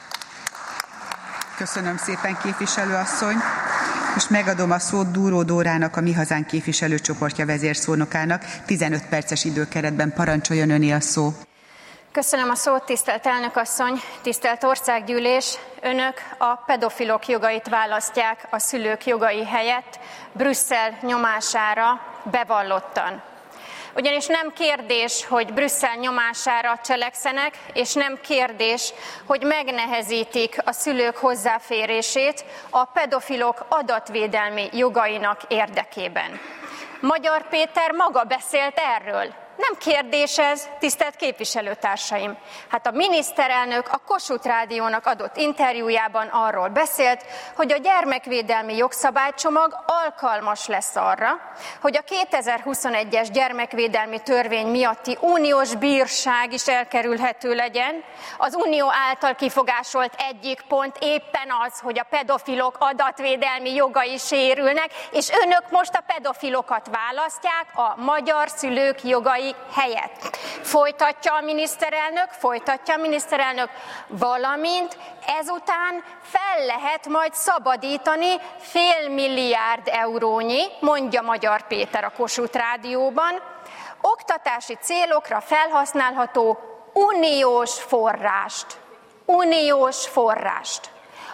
Köszönöm szépen, képviselőasszony. Most megadom a szót Dúró Dórának, a Mi Hazánk képviselőcsoportja vezérszónokának. tizenöt perces időkeretben parancsoljon, öné a szó. Köszönöm a szót, tisztelt elnökasszony, tisztelt országgyűlés. Önök a pedofilok jogait választják a szülők jogai helyett, Brüsszel nyomására bevallottan. Ugyanis nem kérdés, hogy Brüsszel nyomására cselekszenek, és nem kérdés, hogy megnehezítik a szülők hozzáférését a pedofilok adatvédelmi jogainak érdekében. Magyar Péter maga beszélt erről. Nem kérdés ez, tisztelt képviselőtársaim. Hát a miniszterelnök a Kossuth Rádiónak adott interjújában arról beszélt, hogy a gyermekvédelmi jogszabálycsomag alkalmas lesz arra, hogy a kétezer-huszonegyes gyermekvédelmi törvény miatti uniós bírság is elkerülhető legyen. Az unió által kifogásolt egyik pont éppen az, hogy a pedofilok adatvédelmi jogai sérülnek, és önök most a pedofilokat választják a magyar szülők jogai helyett. Folytatja a miniszterelnök, folytatja a miniszterelnök, valamint ezután fel lehet majd szabadítani fél milliárd eurónyi, mondja Magyar Péter a Kossuth Rádióban, oktatási célokra felhasználható uniós forrást. Uniós forrást.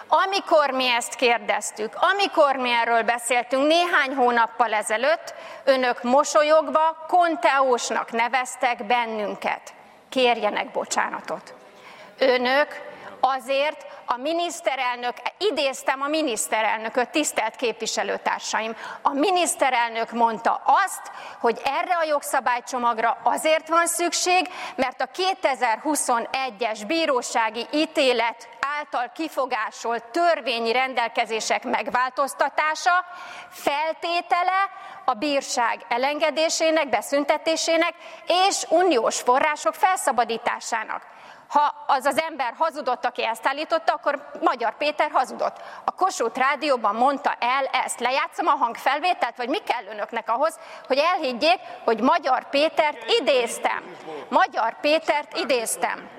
Amikor mi ezt kérdeztük, amikor mi erről beszéltünk néhány hónappal ezelőtt, önök mosolyogva konteósnak neveztek bennünket. Kérjenek bocsánatot. Önök azért a miniszterelnök, idéztem a miniszterelnököt, tisztelt képviselőtársaim, a miniszterelnök mondta azt, hogy erre a jogszabálycsomagra azért van szükség, mert a kétezer-huszonegyes bírósági ítélet által kifogásolt törvényi rendelkezések megváltoztatása feltétele a bírság elengedésének, beszüntetésének és uniós források felszabadításának. Ha az az ember hazudott, aki ezt állította, akkor Magyar Péter hazudott. A Kossuth Rádióban mondta el ezt. Lejátszom a hangfelvételt, vagy mi kell önöknek ahhoz, hogy elhiggyék, hogy Magyar Pétert idéztem. Magyar Pétert idéztem.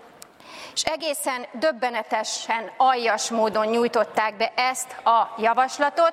És egészen döbbenetesen, aljas módon nyújtották be ezt a javaslatot,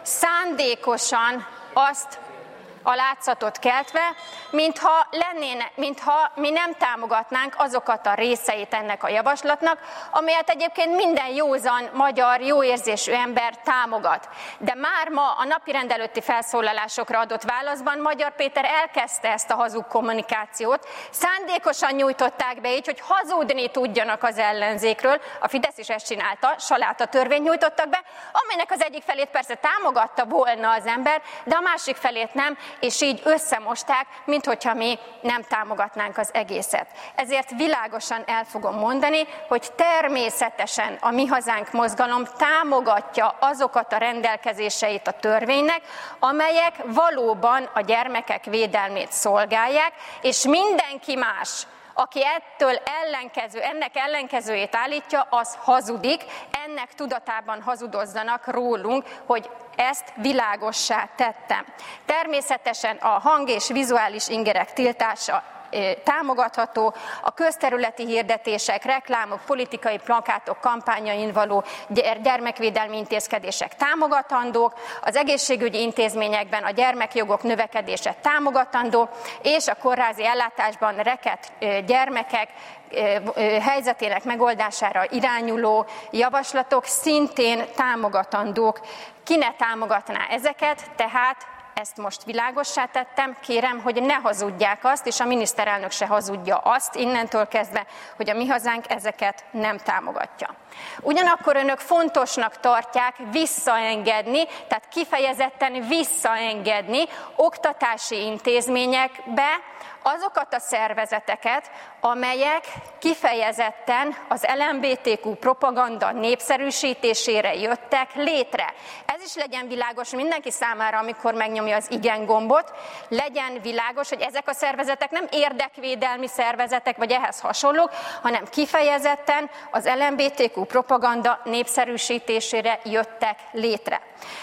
szándékosan azt a látszatot keltve, mintha, lennéne, mintha mi nem támogatnánk azokat a részeit ennek a javaslatnak, amelyet egyébként minden józan, magyar, jóérzésű ember támogat. De már ma a napirend előtti felszólalásokra adott válaszban Magyar Péter elkezdte ezt a hazug kommunikációt, szándékosan nyújtották be így, hogy hazudni tudjanak az ellenzékről, a Fidesz is ezt csinálta, saláta törvényt nyújtottak be, amelynek az egyik felét persze támogatta volna az ember, de a másik felét nem, és így összemosták, minthogyha mi nem támogatnánk az egészet. Ezért világosan el fogom mondani, hogy természetesen a Mi Hazánk mozgalom támogatja azokat a rendelkezéseit a törvénynek, amelyek valóban a gyermekek védelmét szolgálják, és mindenki más, aki ettől ellenkező, ennek ellenkezőjét állítja, az hazudik, ennek tudatában hazudozzanak rólunk, hogy ezt világossá tettem. Természetesen a hang- és vizuális ingerek tiltása támogatható, a közterületi hirdetések, reklámok, politikai plakátok, kampányain való gyermekvédelmi intézkedések támogatandók, az egészségügyi intézményekben a gyermekjogok növekedése támogatandó, és a kórházi ellátásban rekedt gyermekek helyzetének megoldására irányuló javaslatok szintén támogatandók. Ki ne támogatná ezeket, tehát ezt most világossá tettem, kérem, hogy ne hazudják azt, és a miniszterelnök se hazudja azt innentől kezdve, hogy a Mi Hazánk ezeket nem támogatja. Ugyanakkor önök fontosnak tartják visszaengedni, tehát kifejezetten visszaengedni oktatási intézményekbe azokat a szervezeteket, amelyek kifejezetten az el em bé té kú propaganda népszerűsítésére jöttek létre. Ez is legyen világos mindenki számára, amikor megnyomja az igen gombot, legyen világos, hogy ezek a szervezetek nem érdekvédelmi szervezetek, vagy ehhez hasonlók, hanem kifejezetten az el em bé té kú propaganda népszerűsítésére jöttek létre.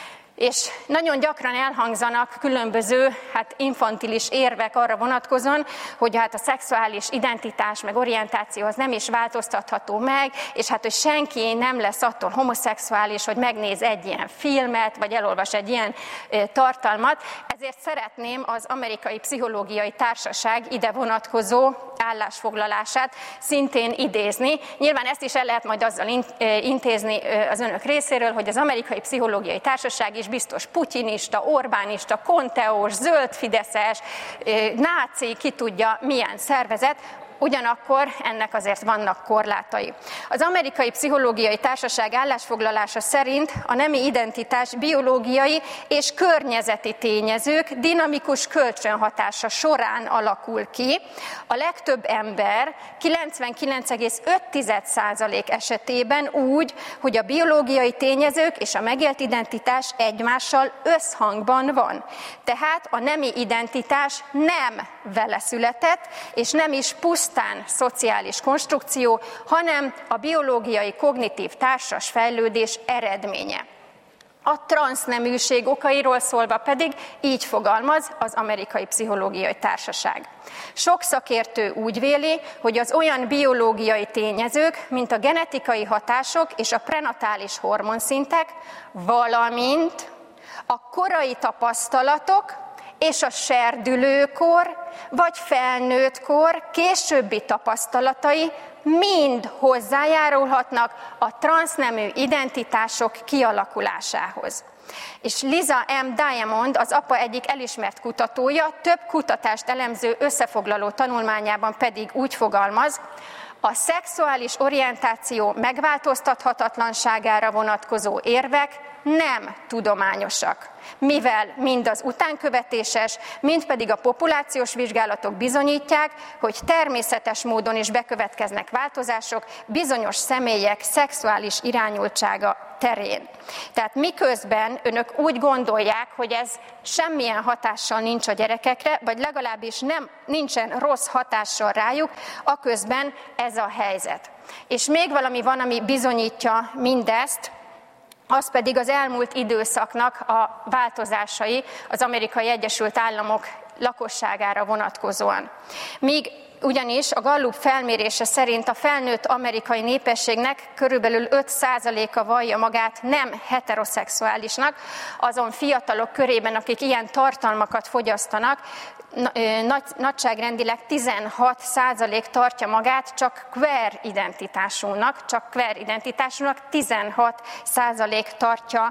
És nagyon gyakran elhangzanak különböző hát infantilis érvek arra vonatkozóan, hogy hát a szexuális identitás meg orientáció az nem is változtatható meg, és hát hogy senki nem lesz attól homoszexuális, hogy megnéz egy ilyen filmet, vagy elolvas egy ilyen e, tartalmat. Ezért szeretném az Amerikai Pszichológiai Társaság ide vonatkozó állásfoglalását szintén idézni. Nyilván ezt is el lehet majd azzal intézni az önök részéről, hogy az Amerikai Pszichológiai Társaság is biztos putyinista, Orbánista, konteós, zöld fideszes, náci, ki tudja milyen szervezet, ugyanakkor ennek azért vannak korlátai. Az Amerikai Pszichológiai Társaság állásfoglalása szerint a nemi identitás biológiai és környezeti tényezők dinamikus kölcsönhatása során alakul ki. A legtöbb ember kilencvenkilenc egész öt százalék esetében úgy, hogy a biológiai tényezők és a megélt identitás egymással összhangban van. Tehát a nemi identitás nem vele született, és nem is pusztán pusztán szociális konstrukció, hanem a biológiai kognitív társas fejlődés eredménye. A transzneműség okairól szólva pedig így fogalmaz az Amerikai Pszichológiai Társaság. Sok szakértő úgy véli, hogy az olyan biológiai tényezők, mint a genetikai hatások és a prenatális hormonszintek, valamint a korai tapasztalatok, és a serdülőkor vagy felnőttkor későbbi tapasztalatai mind hozzájárulhatnak a transznemű identitások kialakulásához. És Liza M. Diamond, az á pá egyik elismert kutatója, több kutatást elemző összefoglaló tanulmányában pedig úgy fogalmaz, a szexuális orientáció megváltoztathatatlanságára vonatkozó érvek nem tudományosak, mivel mind az utánkövetéses, mind pedig a populációs vizsgálatok bizonyítják, hogy természetes módon is bekövetkeznek változások bizonyos személyek szexuális irányultsága terén. Tehát miközben önök úgy gondolják, hogy ez semmilyen hatással nincs a gyerekekre, vagy legalábbis nem, nincsen rossz hatással rájuk, aközben ez a helyzet. És még valami van, ami bizonyítja mindezt, az pedig az elmúlt időszaknak a változásai az Amerikai Egyesült Államok lakosságára vonatkozóan. Míg ugyanis a Gallup felmérése szerint a felnőtt amerikai népességnek körülbelül öt százaléka vallja magát nem heteroszexuálisnak, azon fiatalok körében, akik ilyen tartalmakat fogyasztanak, nagy, nagyságrendileg tizenhat százalék tartja magát csak queer identitásúnak, csak queer identitásúnak tizenhat százalék tartja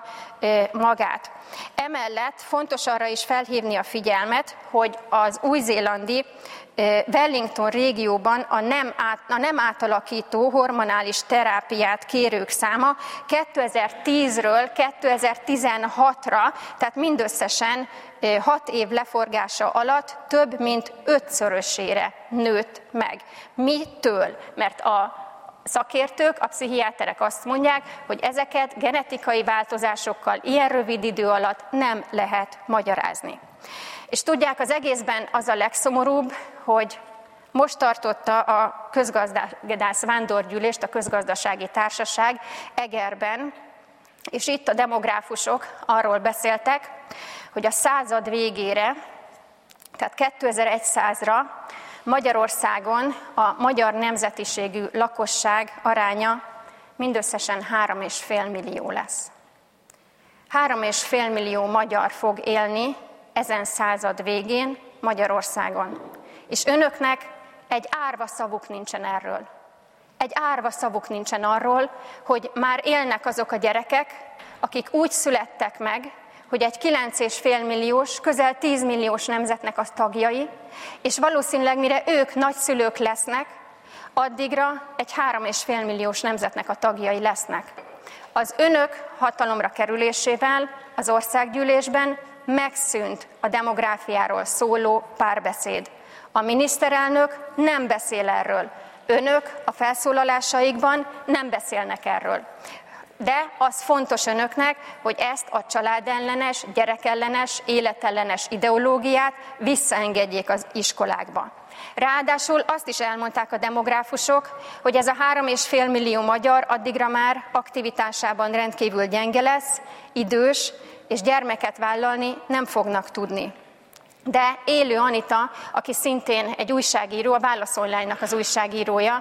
magát. Emellett fontos arra is felhívni a figyelmet, hogy az új-zélandi Wellington régióban a nem, át, a nem átalakító hormonális terápiát kérők száma kétezer-tízről kétezer-tizenhatra, tehát mindösszesen hat év leforgása alatt több mint ötszörösére nőtt meg. Mitől? Mert a szakértők, a pszichiáterek azt mondják, hogy ezeket genetikai változásokkal ilyen rövid idő alatt nem lehet magyarázni. És tudják, az egészben az a legszomorúbb, hogy most tartotta a közgazdász vándorgyűlést, a közgazdasági társaság Egerben, és itt a demográfusok arról beszéltek, hogy a század végére, tehát kétezer-százra Magyarországon a magyar nemzetiségű lakosság aránya mindösszesen három és fél millió lesz. Három és fél millió magyar fog élni ezen század végén Magyarországon. És önöknek egy árva szavuk nincsen erről. Egy árva szavuk nincsen arról, hogy már élnek azok a gyerekek, akik úgy születtek meg, hogy egy kilenc és fél milliós, közel tíz milliós nemzetnek a tagjai, és valószínűleg mire ők nagyszülők lesznek, addigra egy három és fél milliós nemzetnek a tagjai lesznek. Az önök hatalomra kerülésével az országgyűlésben megszűnt a demográfiáról szóló párbeszéd. A miniszterelnök nem beszél erről. Önök a felszólalásaikban nem beszélnek erről. De az fontos önöknek, hogy ezt a családellenes, gyerekellenes, életellenes ideológiát visszaengedjék az iskolákba. Ráadásul azt is elmondták a demográfusok, hogy ez a három és fél millió magyar addigra már aktivitásában rendkívül gyenge lesz, idős, és gyermeket vállalni nem fognak tudni. De Élő Anita, aki szintén egy újságíró, a Válasz Online-nak az újságírója,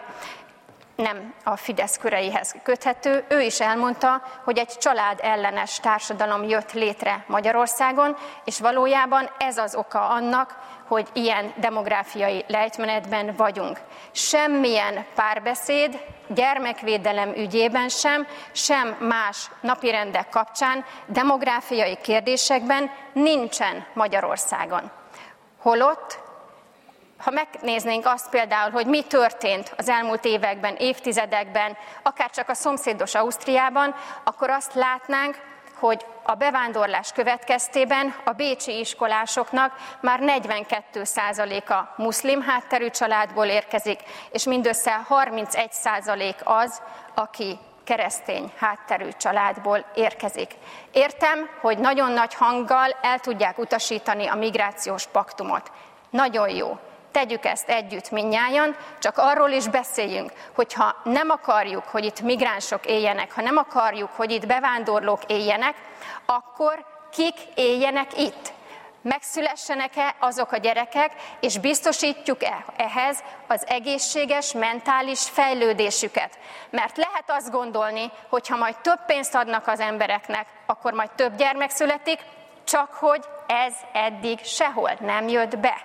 nem a Fidesz köreihez köthető, ő is elmondta, hogy egy család ellenes társadalom jött létre Magyarországon, és valójában ez az oka annak, hogy ilyen demográfiai lejtmenetben vagyunk. Semmilyen párbeszéd, gyermekvédelem ügyében sem, sem más napirendek kapcsán, demográfiai kérdésekben nincsen Magyarországon. Holott, ha megnéznénk azt például, hogy mi történt az elmúlt években, évtizedekben, akár csak a szomszédos Ausztriában, akkor azt látnánk, hogy a bevándorlás következtében a bécsi iskolásoknak már negyvenkét százaléka muszlim hátterű családból érkezik, és mindössze harmincegy százalék az, aki keresztény hátterű családból érkezik. Értem, hogy nagyon nagy hanggal el tudják utasítani a migrációs paktumot. Nagyon jó. Tegyük ezt együtt mindnyájan, csak arról is beszéljünk, hogyha nem akarjuk, hogy itt migránsok éljenek, ha nem akarjuk, hogy itt bevándorlók éljenek, akkor kik éljenek itt? Megszülessenek-e azok a gyerekek, és biztosítjuk-e ehhez az egészséges, mentális fejlődésüket? Mert lehet azt gondolni, hogy ha majd több pénzt adnak az embereknek, akkor majd több gyermek születik, csak hogy ez eddig sehol nem jött be.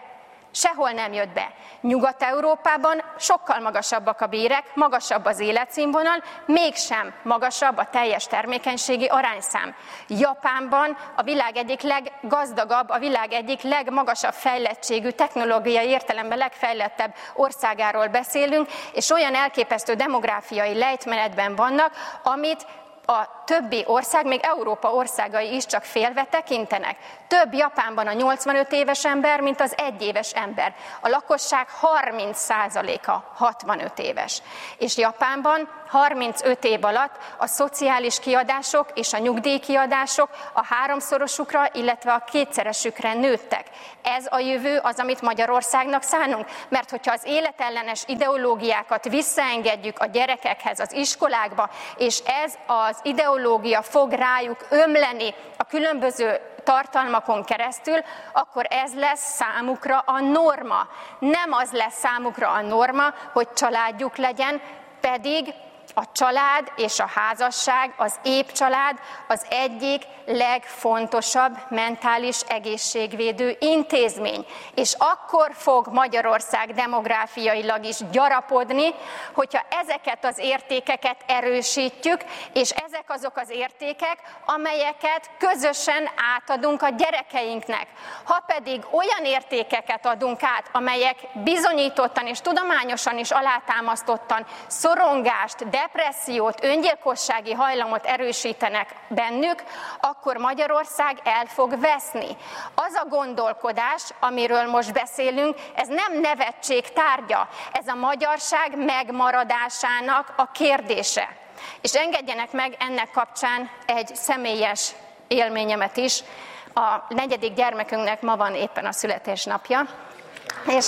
Sehol nem jött be. Nyugat-Európában sokkal magasabbak a bérek, magasabb az életszínvonal, mégsem magasabb a teljes termékenységi arányszám. Japánban a világ egyik leggazdagabb, a világ egyik legmagasabb fejlettségű, technológiai értelemben legfejlettebb országáról beszélünk, és olyan elképesztő demográfiai lejtmenetben vannak, amit a többi ország, még Európa országai is csak félve tekintenek. Több Japánban a nyolcvanöt éves ember, mint az egyéves ember. A lakosság harminc százaléka hatvanöt éves. És Japánban harmincöt év alatt a szociális kiadások és a nyugdíjkiadások a háromszorosukra, illetve a kétszeresükre nőttek. Ez a jövő az, amit Magyarországnak szánunk, mert hogyha az életellenes ideológiákat visszaengedjük a gyerekekhez, az iskolákba, és ez az ideológia fog rájuk ömleni a különböző tartalmakon keresztül, akkor ez lesz számukra a norma. Nem az lesz számukra a norma, hogy családjuk legyen, pedig a család és a házasság, az épp család az egyik legfontosabb mentális egészségvédő intézmény. És akkor fog Magyarország demográfiailag is gyarapodni, hogyha ezeket az értékeket erősítjük, és ezek azok az értékek, amelyeket közösen átadunk a gyerekeinknek. Ha pedig olyan értékeket adunk át, amelyek bizonyítottan és tudományosan is alátámasztottan szorongást, depressziót, öngyilkossági hajlamot erősítenek bennük, akkor Magyarország el fog veszni. Az a gondolkodás, amiről most beszélünk, ez nem nevetség tárgya, ez a magyarság megmaradásának a kérdése. És engedjenek meg ennek kapcsán egy személyes élményemet is. A negyedik gyermekünknek ma van éppen a születésnapja, és...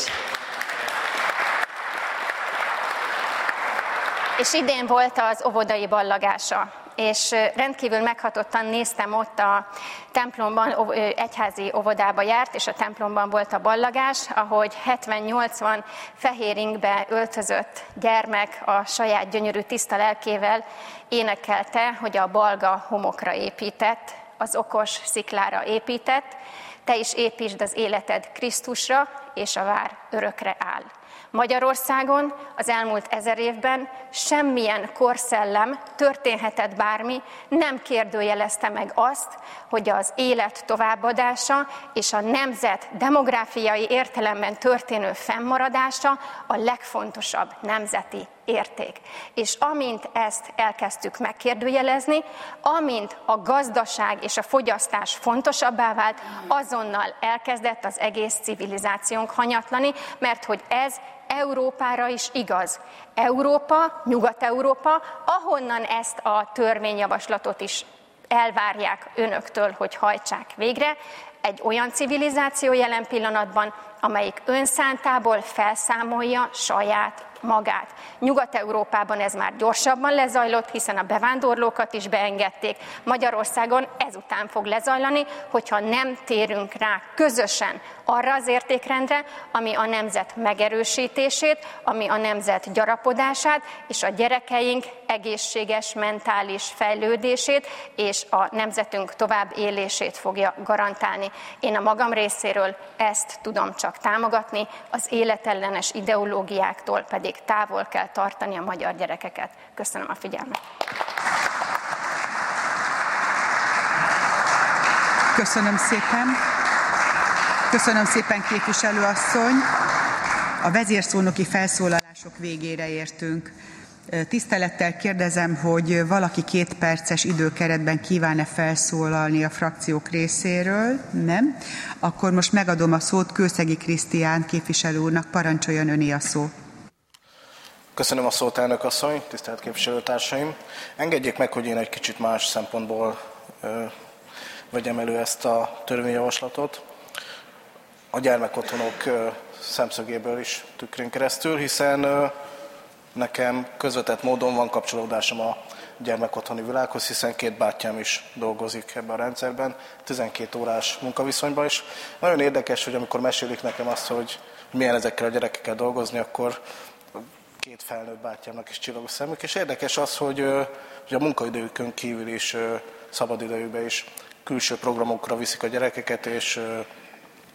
És idén volt az óvodai ballagása, és rendkívül meghatottan néztem ott a templomban, egyházi óvodába járt, és a templomban volt a ballagás, ahogy hetven-nyolcvan fehér ingbe öltözött gyermek a saját gyönyörű tiszta lelkével énekelte, hogy a balga homokra épített, az okos sziklára épített, te is építsd az életed Krisztusra, és a vár örökre áll. Magyarországon az elmúlt ezer évben semmilyen korszellem, történhetett bármi, nem kérdőjelezte meg azt, hogy az élet továbbadása és a nemzet demográfiai értelemben történő fennmaradása a legfontosabb nemzeti érték. És amint ezt elkezdtük megkérdőjelezni, amint a gazdaság és a fogyasztás fontosabbá vált, azonnal elkezdett az egész civilizációnk hanyatlani, mert hogy ez Európára is igaz. Európa, Nyugat-Európa, ahonnan ezt a törvényjavaslatot is elvárják önöktől, hogy hajtsák végre, egy olyan civilizáció jelen pillanatban, amelyik önszántából felszámolja saját magát. Nyugat-Európában ez már gyorsabban lezajlott, hiszen a bevándorlókat is beengedték. Magyarországon ezután fog lezajlani, hogyha nem térünk rá közösen arra az értékrendre, ami a nemzet megerősítését, ami a nemzet gyarapodását, és a gyerekeink egészséges mentális fejlődését, és a nemzetünk tovább élését fogja garantálni. Én a magam részéről ezt tudom csak támogatni, az életellenes ideológiáktól pedig távol kell tartani a magyar gyerekeket. Köszönöm a figyelmet. Köszönöm szépen. Köszönöm szépen, képviselőasszony. A vezérszónoki felszólalások végére értünk. Tisztelettel kérdezem, hogy valaki két perces időkeretben kíván-e felszólalni a frakciók részéről? Nem? Akkor most megadom a szót Kőszegi Krisztián képviselő úrnak, parancsoljon, öné a szó. Köszönöm a szót, elnök asszony, tisztelt képviselőtársaim. Engedjék meg, hogy én egy kicsit más szempontból ö, vegyem elő ezt a törvényjavaslatot. A gyermekotthonok ö, szemszögéből is tükrén keresztül, hiszen ö, nekem közvetett módon van kapcsolódásom a gyermekotthoni világhoz, hiszen két bátyám is dolgozik ebben a rendszerben, tizenkét órás munkaviszonyban is. Nagyon érdekes, hogy amikor mesélik nekem azt, hogy milyen ezekkel a gyerekekkel dolgozni, akkor két felnőtt bátyámnak is csillogos szemük, és érdekes az, hogy, hogy a munkaidőkön kívül is, szabadidejükben is külső programokra viszik a gyerekeket, és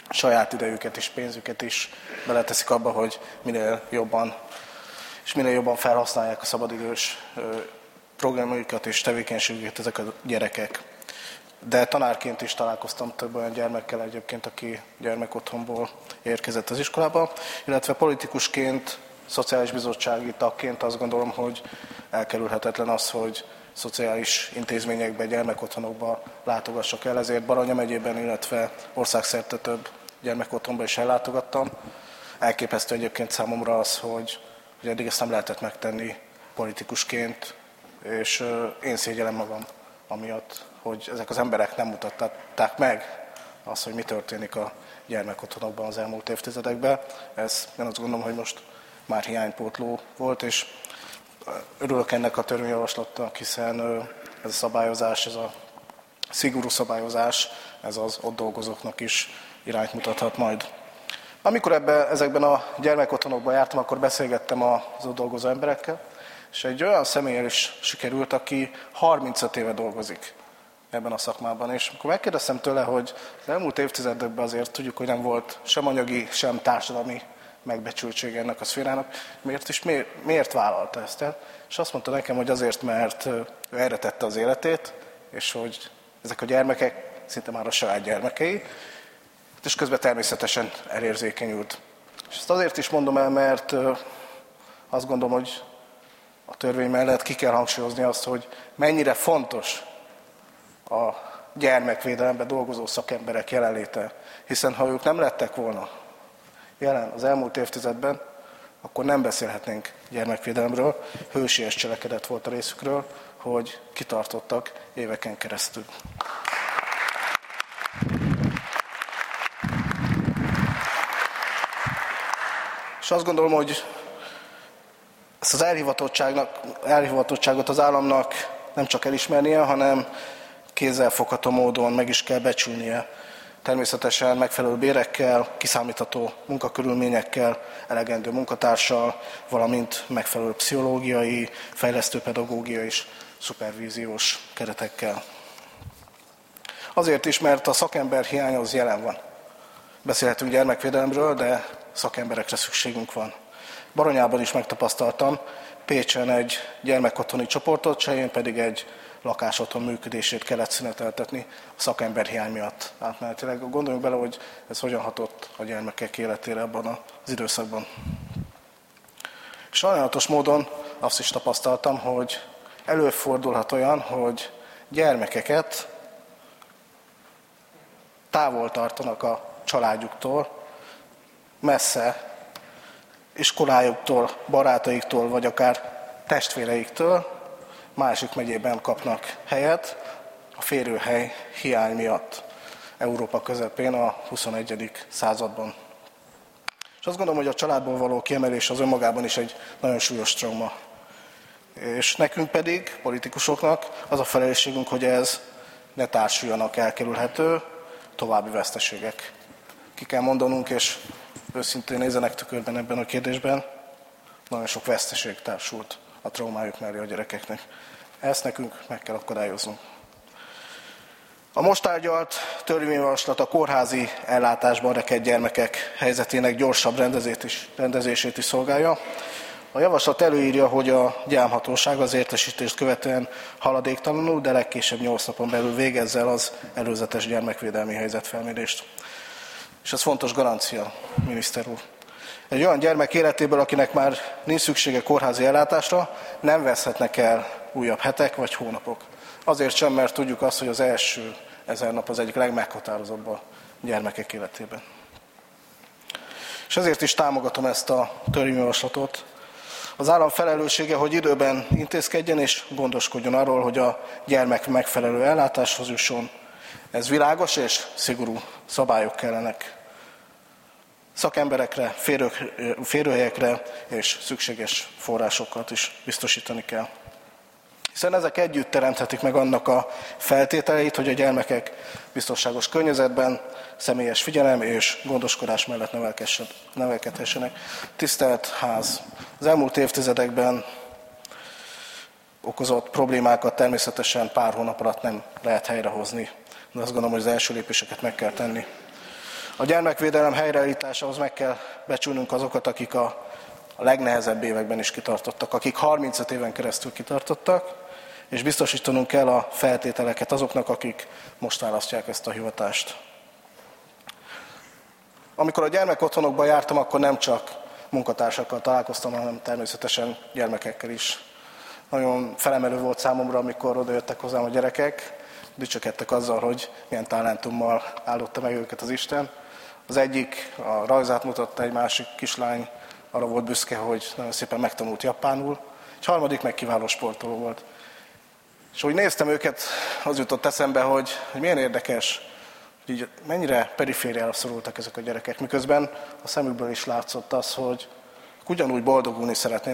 saját idejüket és pénzüket is beleteszik abba, hogy minél jobban és minél jobban felhasználják a szabadidős programjukat és tevékenységüket ezek a gyerekek. De tanárként is találkoztam több olyan gyermekkel egyébként, aki gyermekotthonból érkezett az iskolába, illetve politikusként, szociális bizottsági tagként azt gondolom, hogy elkerülhetetlen az, hogy szociális intézményekbe, gyermekotthonokba látogassak el, ezért Baranya megyében, illetve országszerte több gyermekotthonba is ellátogattam. Elképesztő egyébként számomra az, hogy, hogy eddig ezt nem lehetett megtenni politikusként, és én szégyellem magam amiatt, hogy ezek az emberek nem mutatták meg azt, hogy mi történik a gyermekotthonokban az elmúlt évtizedekben. Ez, én azt gondolom, hogy most már hiánypótló volt, és örülök ennek a törvényjavaslatnak, hiszen ez a szabályozás, ez a szigorú szabályozás, ez az ott dolgozóknak is irányt mutathat majd. Amikor ebbe, ezekben a gyermekotthonokban jártam, akkor beszélgettem az ott dolgozó emberekkel, és egy olyan személlyel is sikerült, aki harmincöt éve dolgozik ebben a szakmában. És akkor megkérdeztem tőle, hogy az elmúlt évtizedekben azért tudjuk, hogy nem volt sem anyagi, sem társadalmi megbecsültsége ennek a szférának, miért is miért, miért vállalta ezt el? És azt mondta nekem, hogy azért, mert ő erre tette az életét, és hogy ezek a gyermekek szinte már a saját gyermekei, és közben természetesen elérzékenyült. És ezt azért is mondom el, mert azt gondolom, hogy a törvény mellett ki kell hangsúlyozni azt, hogy mennyire fontos a gyermekvédelemben dolgozó szakemberek jelenléte. Hiszen ha ők nem lettek volna jelen az elmúlt évtizedben, akkor nem beszélhetnénk gyermekvédelemről. Hősies cselekedet volt a részükről, hogy kitartottak éveken keresztül. És azt gondolom, hogy ezt az elhivatottságnak, elhivatottságot az államnak nem csak elismernie, hanem kézzelfogható módon meg is kell becsülnie. Természetesen megfelelő bérekkel, kiszámítható munkakörülményekkel, elegendő munkatársal, valamint megfelelő pszichológiai, fejlesztő pedagógiai és szupervíziós keretekkel. Azért is, mert a szakember hiány az jelen van. Beszélhetünk gyermekvédelemről, de szakemberekre szükségünk van. Baranyában is megtapasztaltam, Pécsen egy gyermekotthoni csoportot, Selyén pedig egy lakásotthon működését kellett szüneteltetni a szakemberhiány miatt átmenetileg. Gondoljunk bele, hogy ez hogyan hatott a gyermekek életére abban az időszakban. Sajnálatos módon azt is tapasztaltam, hogy előfordulhat olyan, hogy gyermekeket távol tartanak a családjuktól, messze, iskolájuktól, barátaiktól, vagy akár testvéreiktől, másik megyében kapnak helyet a férőhely hiány miatt Európa közepén a huszonegyedik században. És azt gondolom, hogy a családból való kiemelés az önmagában is egy nagyon súlyos trauma. És nekünk pedig, politikusoknak az a felelősségünk, hogy ez ne társuljanak elkerülhető további veszteségek. Ki kell mondanunk, és őszintén nézenek tükörben ebben a kérdésben, nagyon sok veszteség társult a traumájuk mellé a gyerekeknek. Ezt nekünk meg kell akadályoznunk. A most tárgyalt törvényjavaslat a kórházi ellátásban rekedt gyermekek helyzetének gyorsabb rendezését is szolgálja. A javaslat előírja, hogy a gyámhatóság az értesítést követően haladéktalanul, de legkésőbb nyolc napon belül végezze el az előzetes gyermekvédelmi helyzetfelmérést. És ez fontos garancia, miniszter úr. Egy olyan gyermek életéből, akinek már nincs szüksége kórházi ellátásra, nem veszhetnek el újabb hetek vagy hónapok. Azért sem, mert tudjuk azt, hogy az első ezer nap az egyik legmeghatározóbb a gyermekek életében. És ezért is támogatom ezt a törvényjavaslatot. Az állam felelőssége, hogy időben intézkedjen és gondoskodjon arról, hogy a gyermek megfelelő ellátáshoz jusson. Ez világos és szigorú szabályok kellenek. Szakemberekre, férő, férőhelyekre és szükséges forrásokat is biztosítani kell. Hiszen ezek együtt teremthetik meg annak a feltételeit, hogy a gyermekek biztonságos környezetben, személyes figyelem és gondoskodás mellett nevelkedhessenek. Tisztelt Ház! Az elmúlt évtizedekben okozott problémákat természetesen pár hónap alatt nem lehet helyrehozni, de azt gondolom, hogy az első lépéseket meg kell tenni. A gyermekvédelem helyreállításához meg kell becsülnünk azokat, akik a, a legnehezebb években is kitartottak, akik harmincöt éven keresztül kitartottak, és biztosítanunk kell a feltételeket azoknak, akik most választják ezt a hivatást. Amikor a gyermekotthonokba jártam, akkor nem csak munkatársakkal találkoztam, hanem természetesen gyermekekkel is. Nagyon felemelő volt számomra, amikor odajöttek hozzám a gyerekek, dicsekedtek azzal, hogy milyen talentummal áldotta meg őket az Isten. Az egyik a rajzát mutatta, egy másik kislány arra volt büszke, hogy nagyon szépen megtanult japánul, egy harmadik meg kiváló sportoló volt. És ahogy néztem őket, az jutott eszembe, hogy, hogy milyen érdekes, hogy így mennyire perifériára szorultak ezek a gyerekek, miközben a szemükből is látszott az, hogy ugyanúgy boldogulni szeretnének,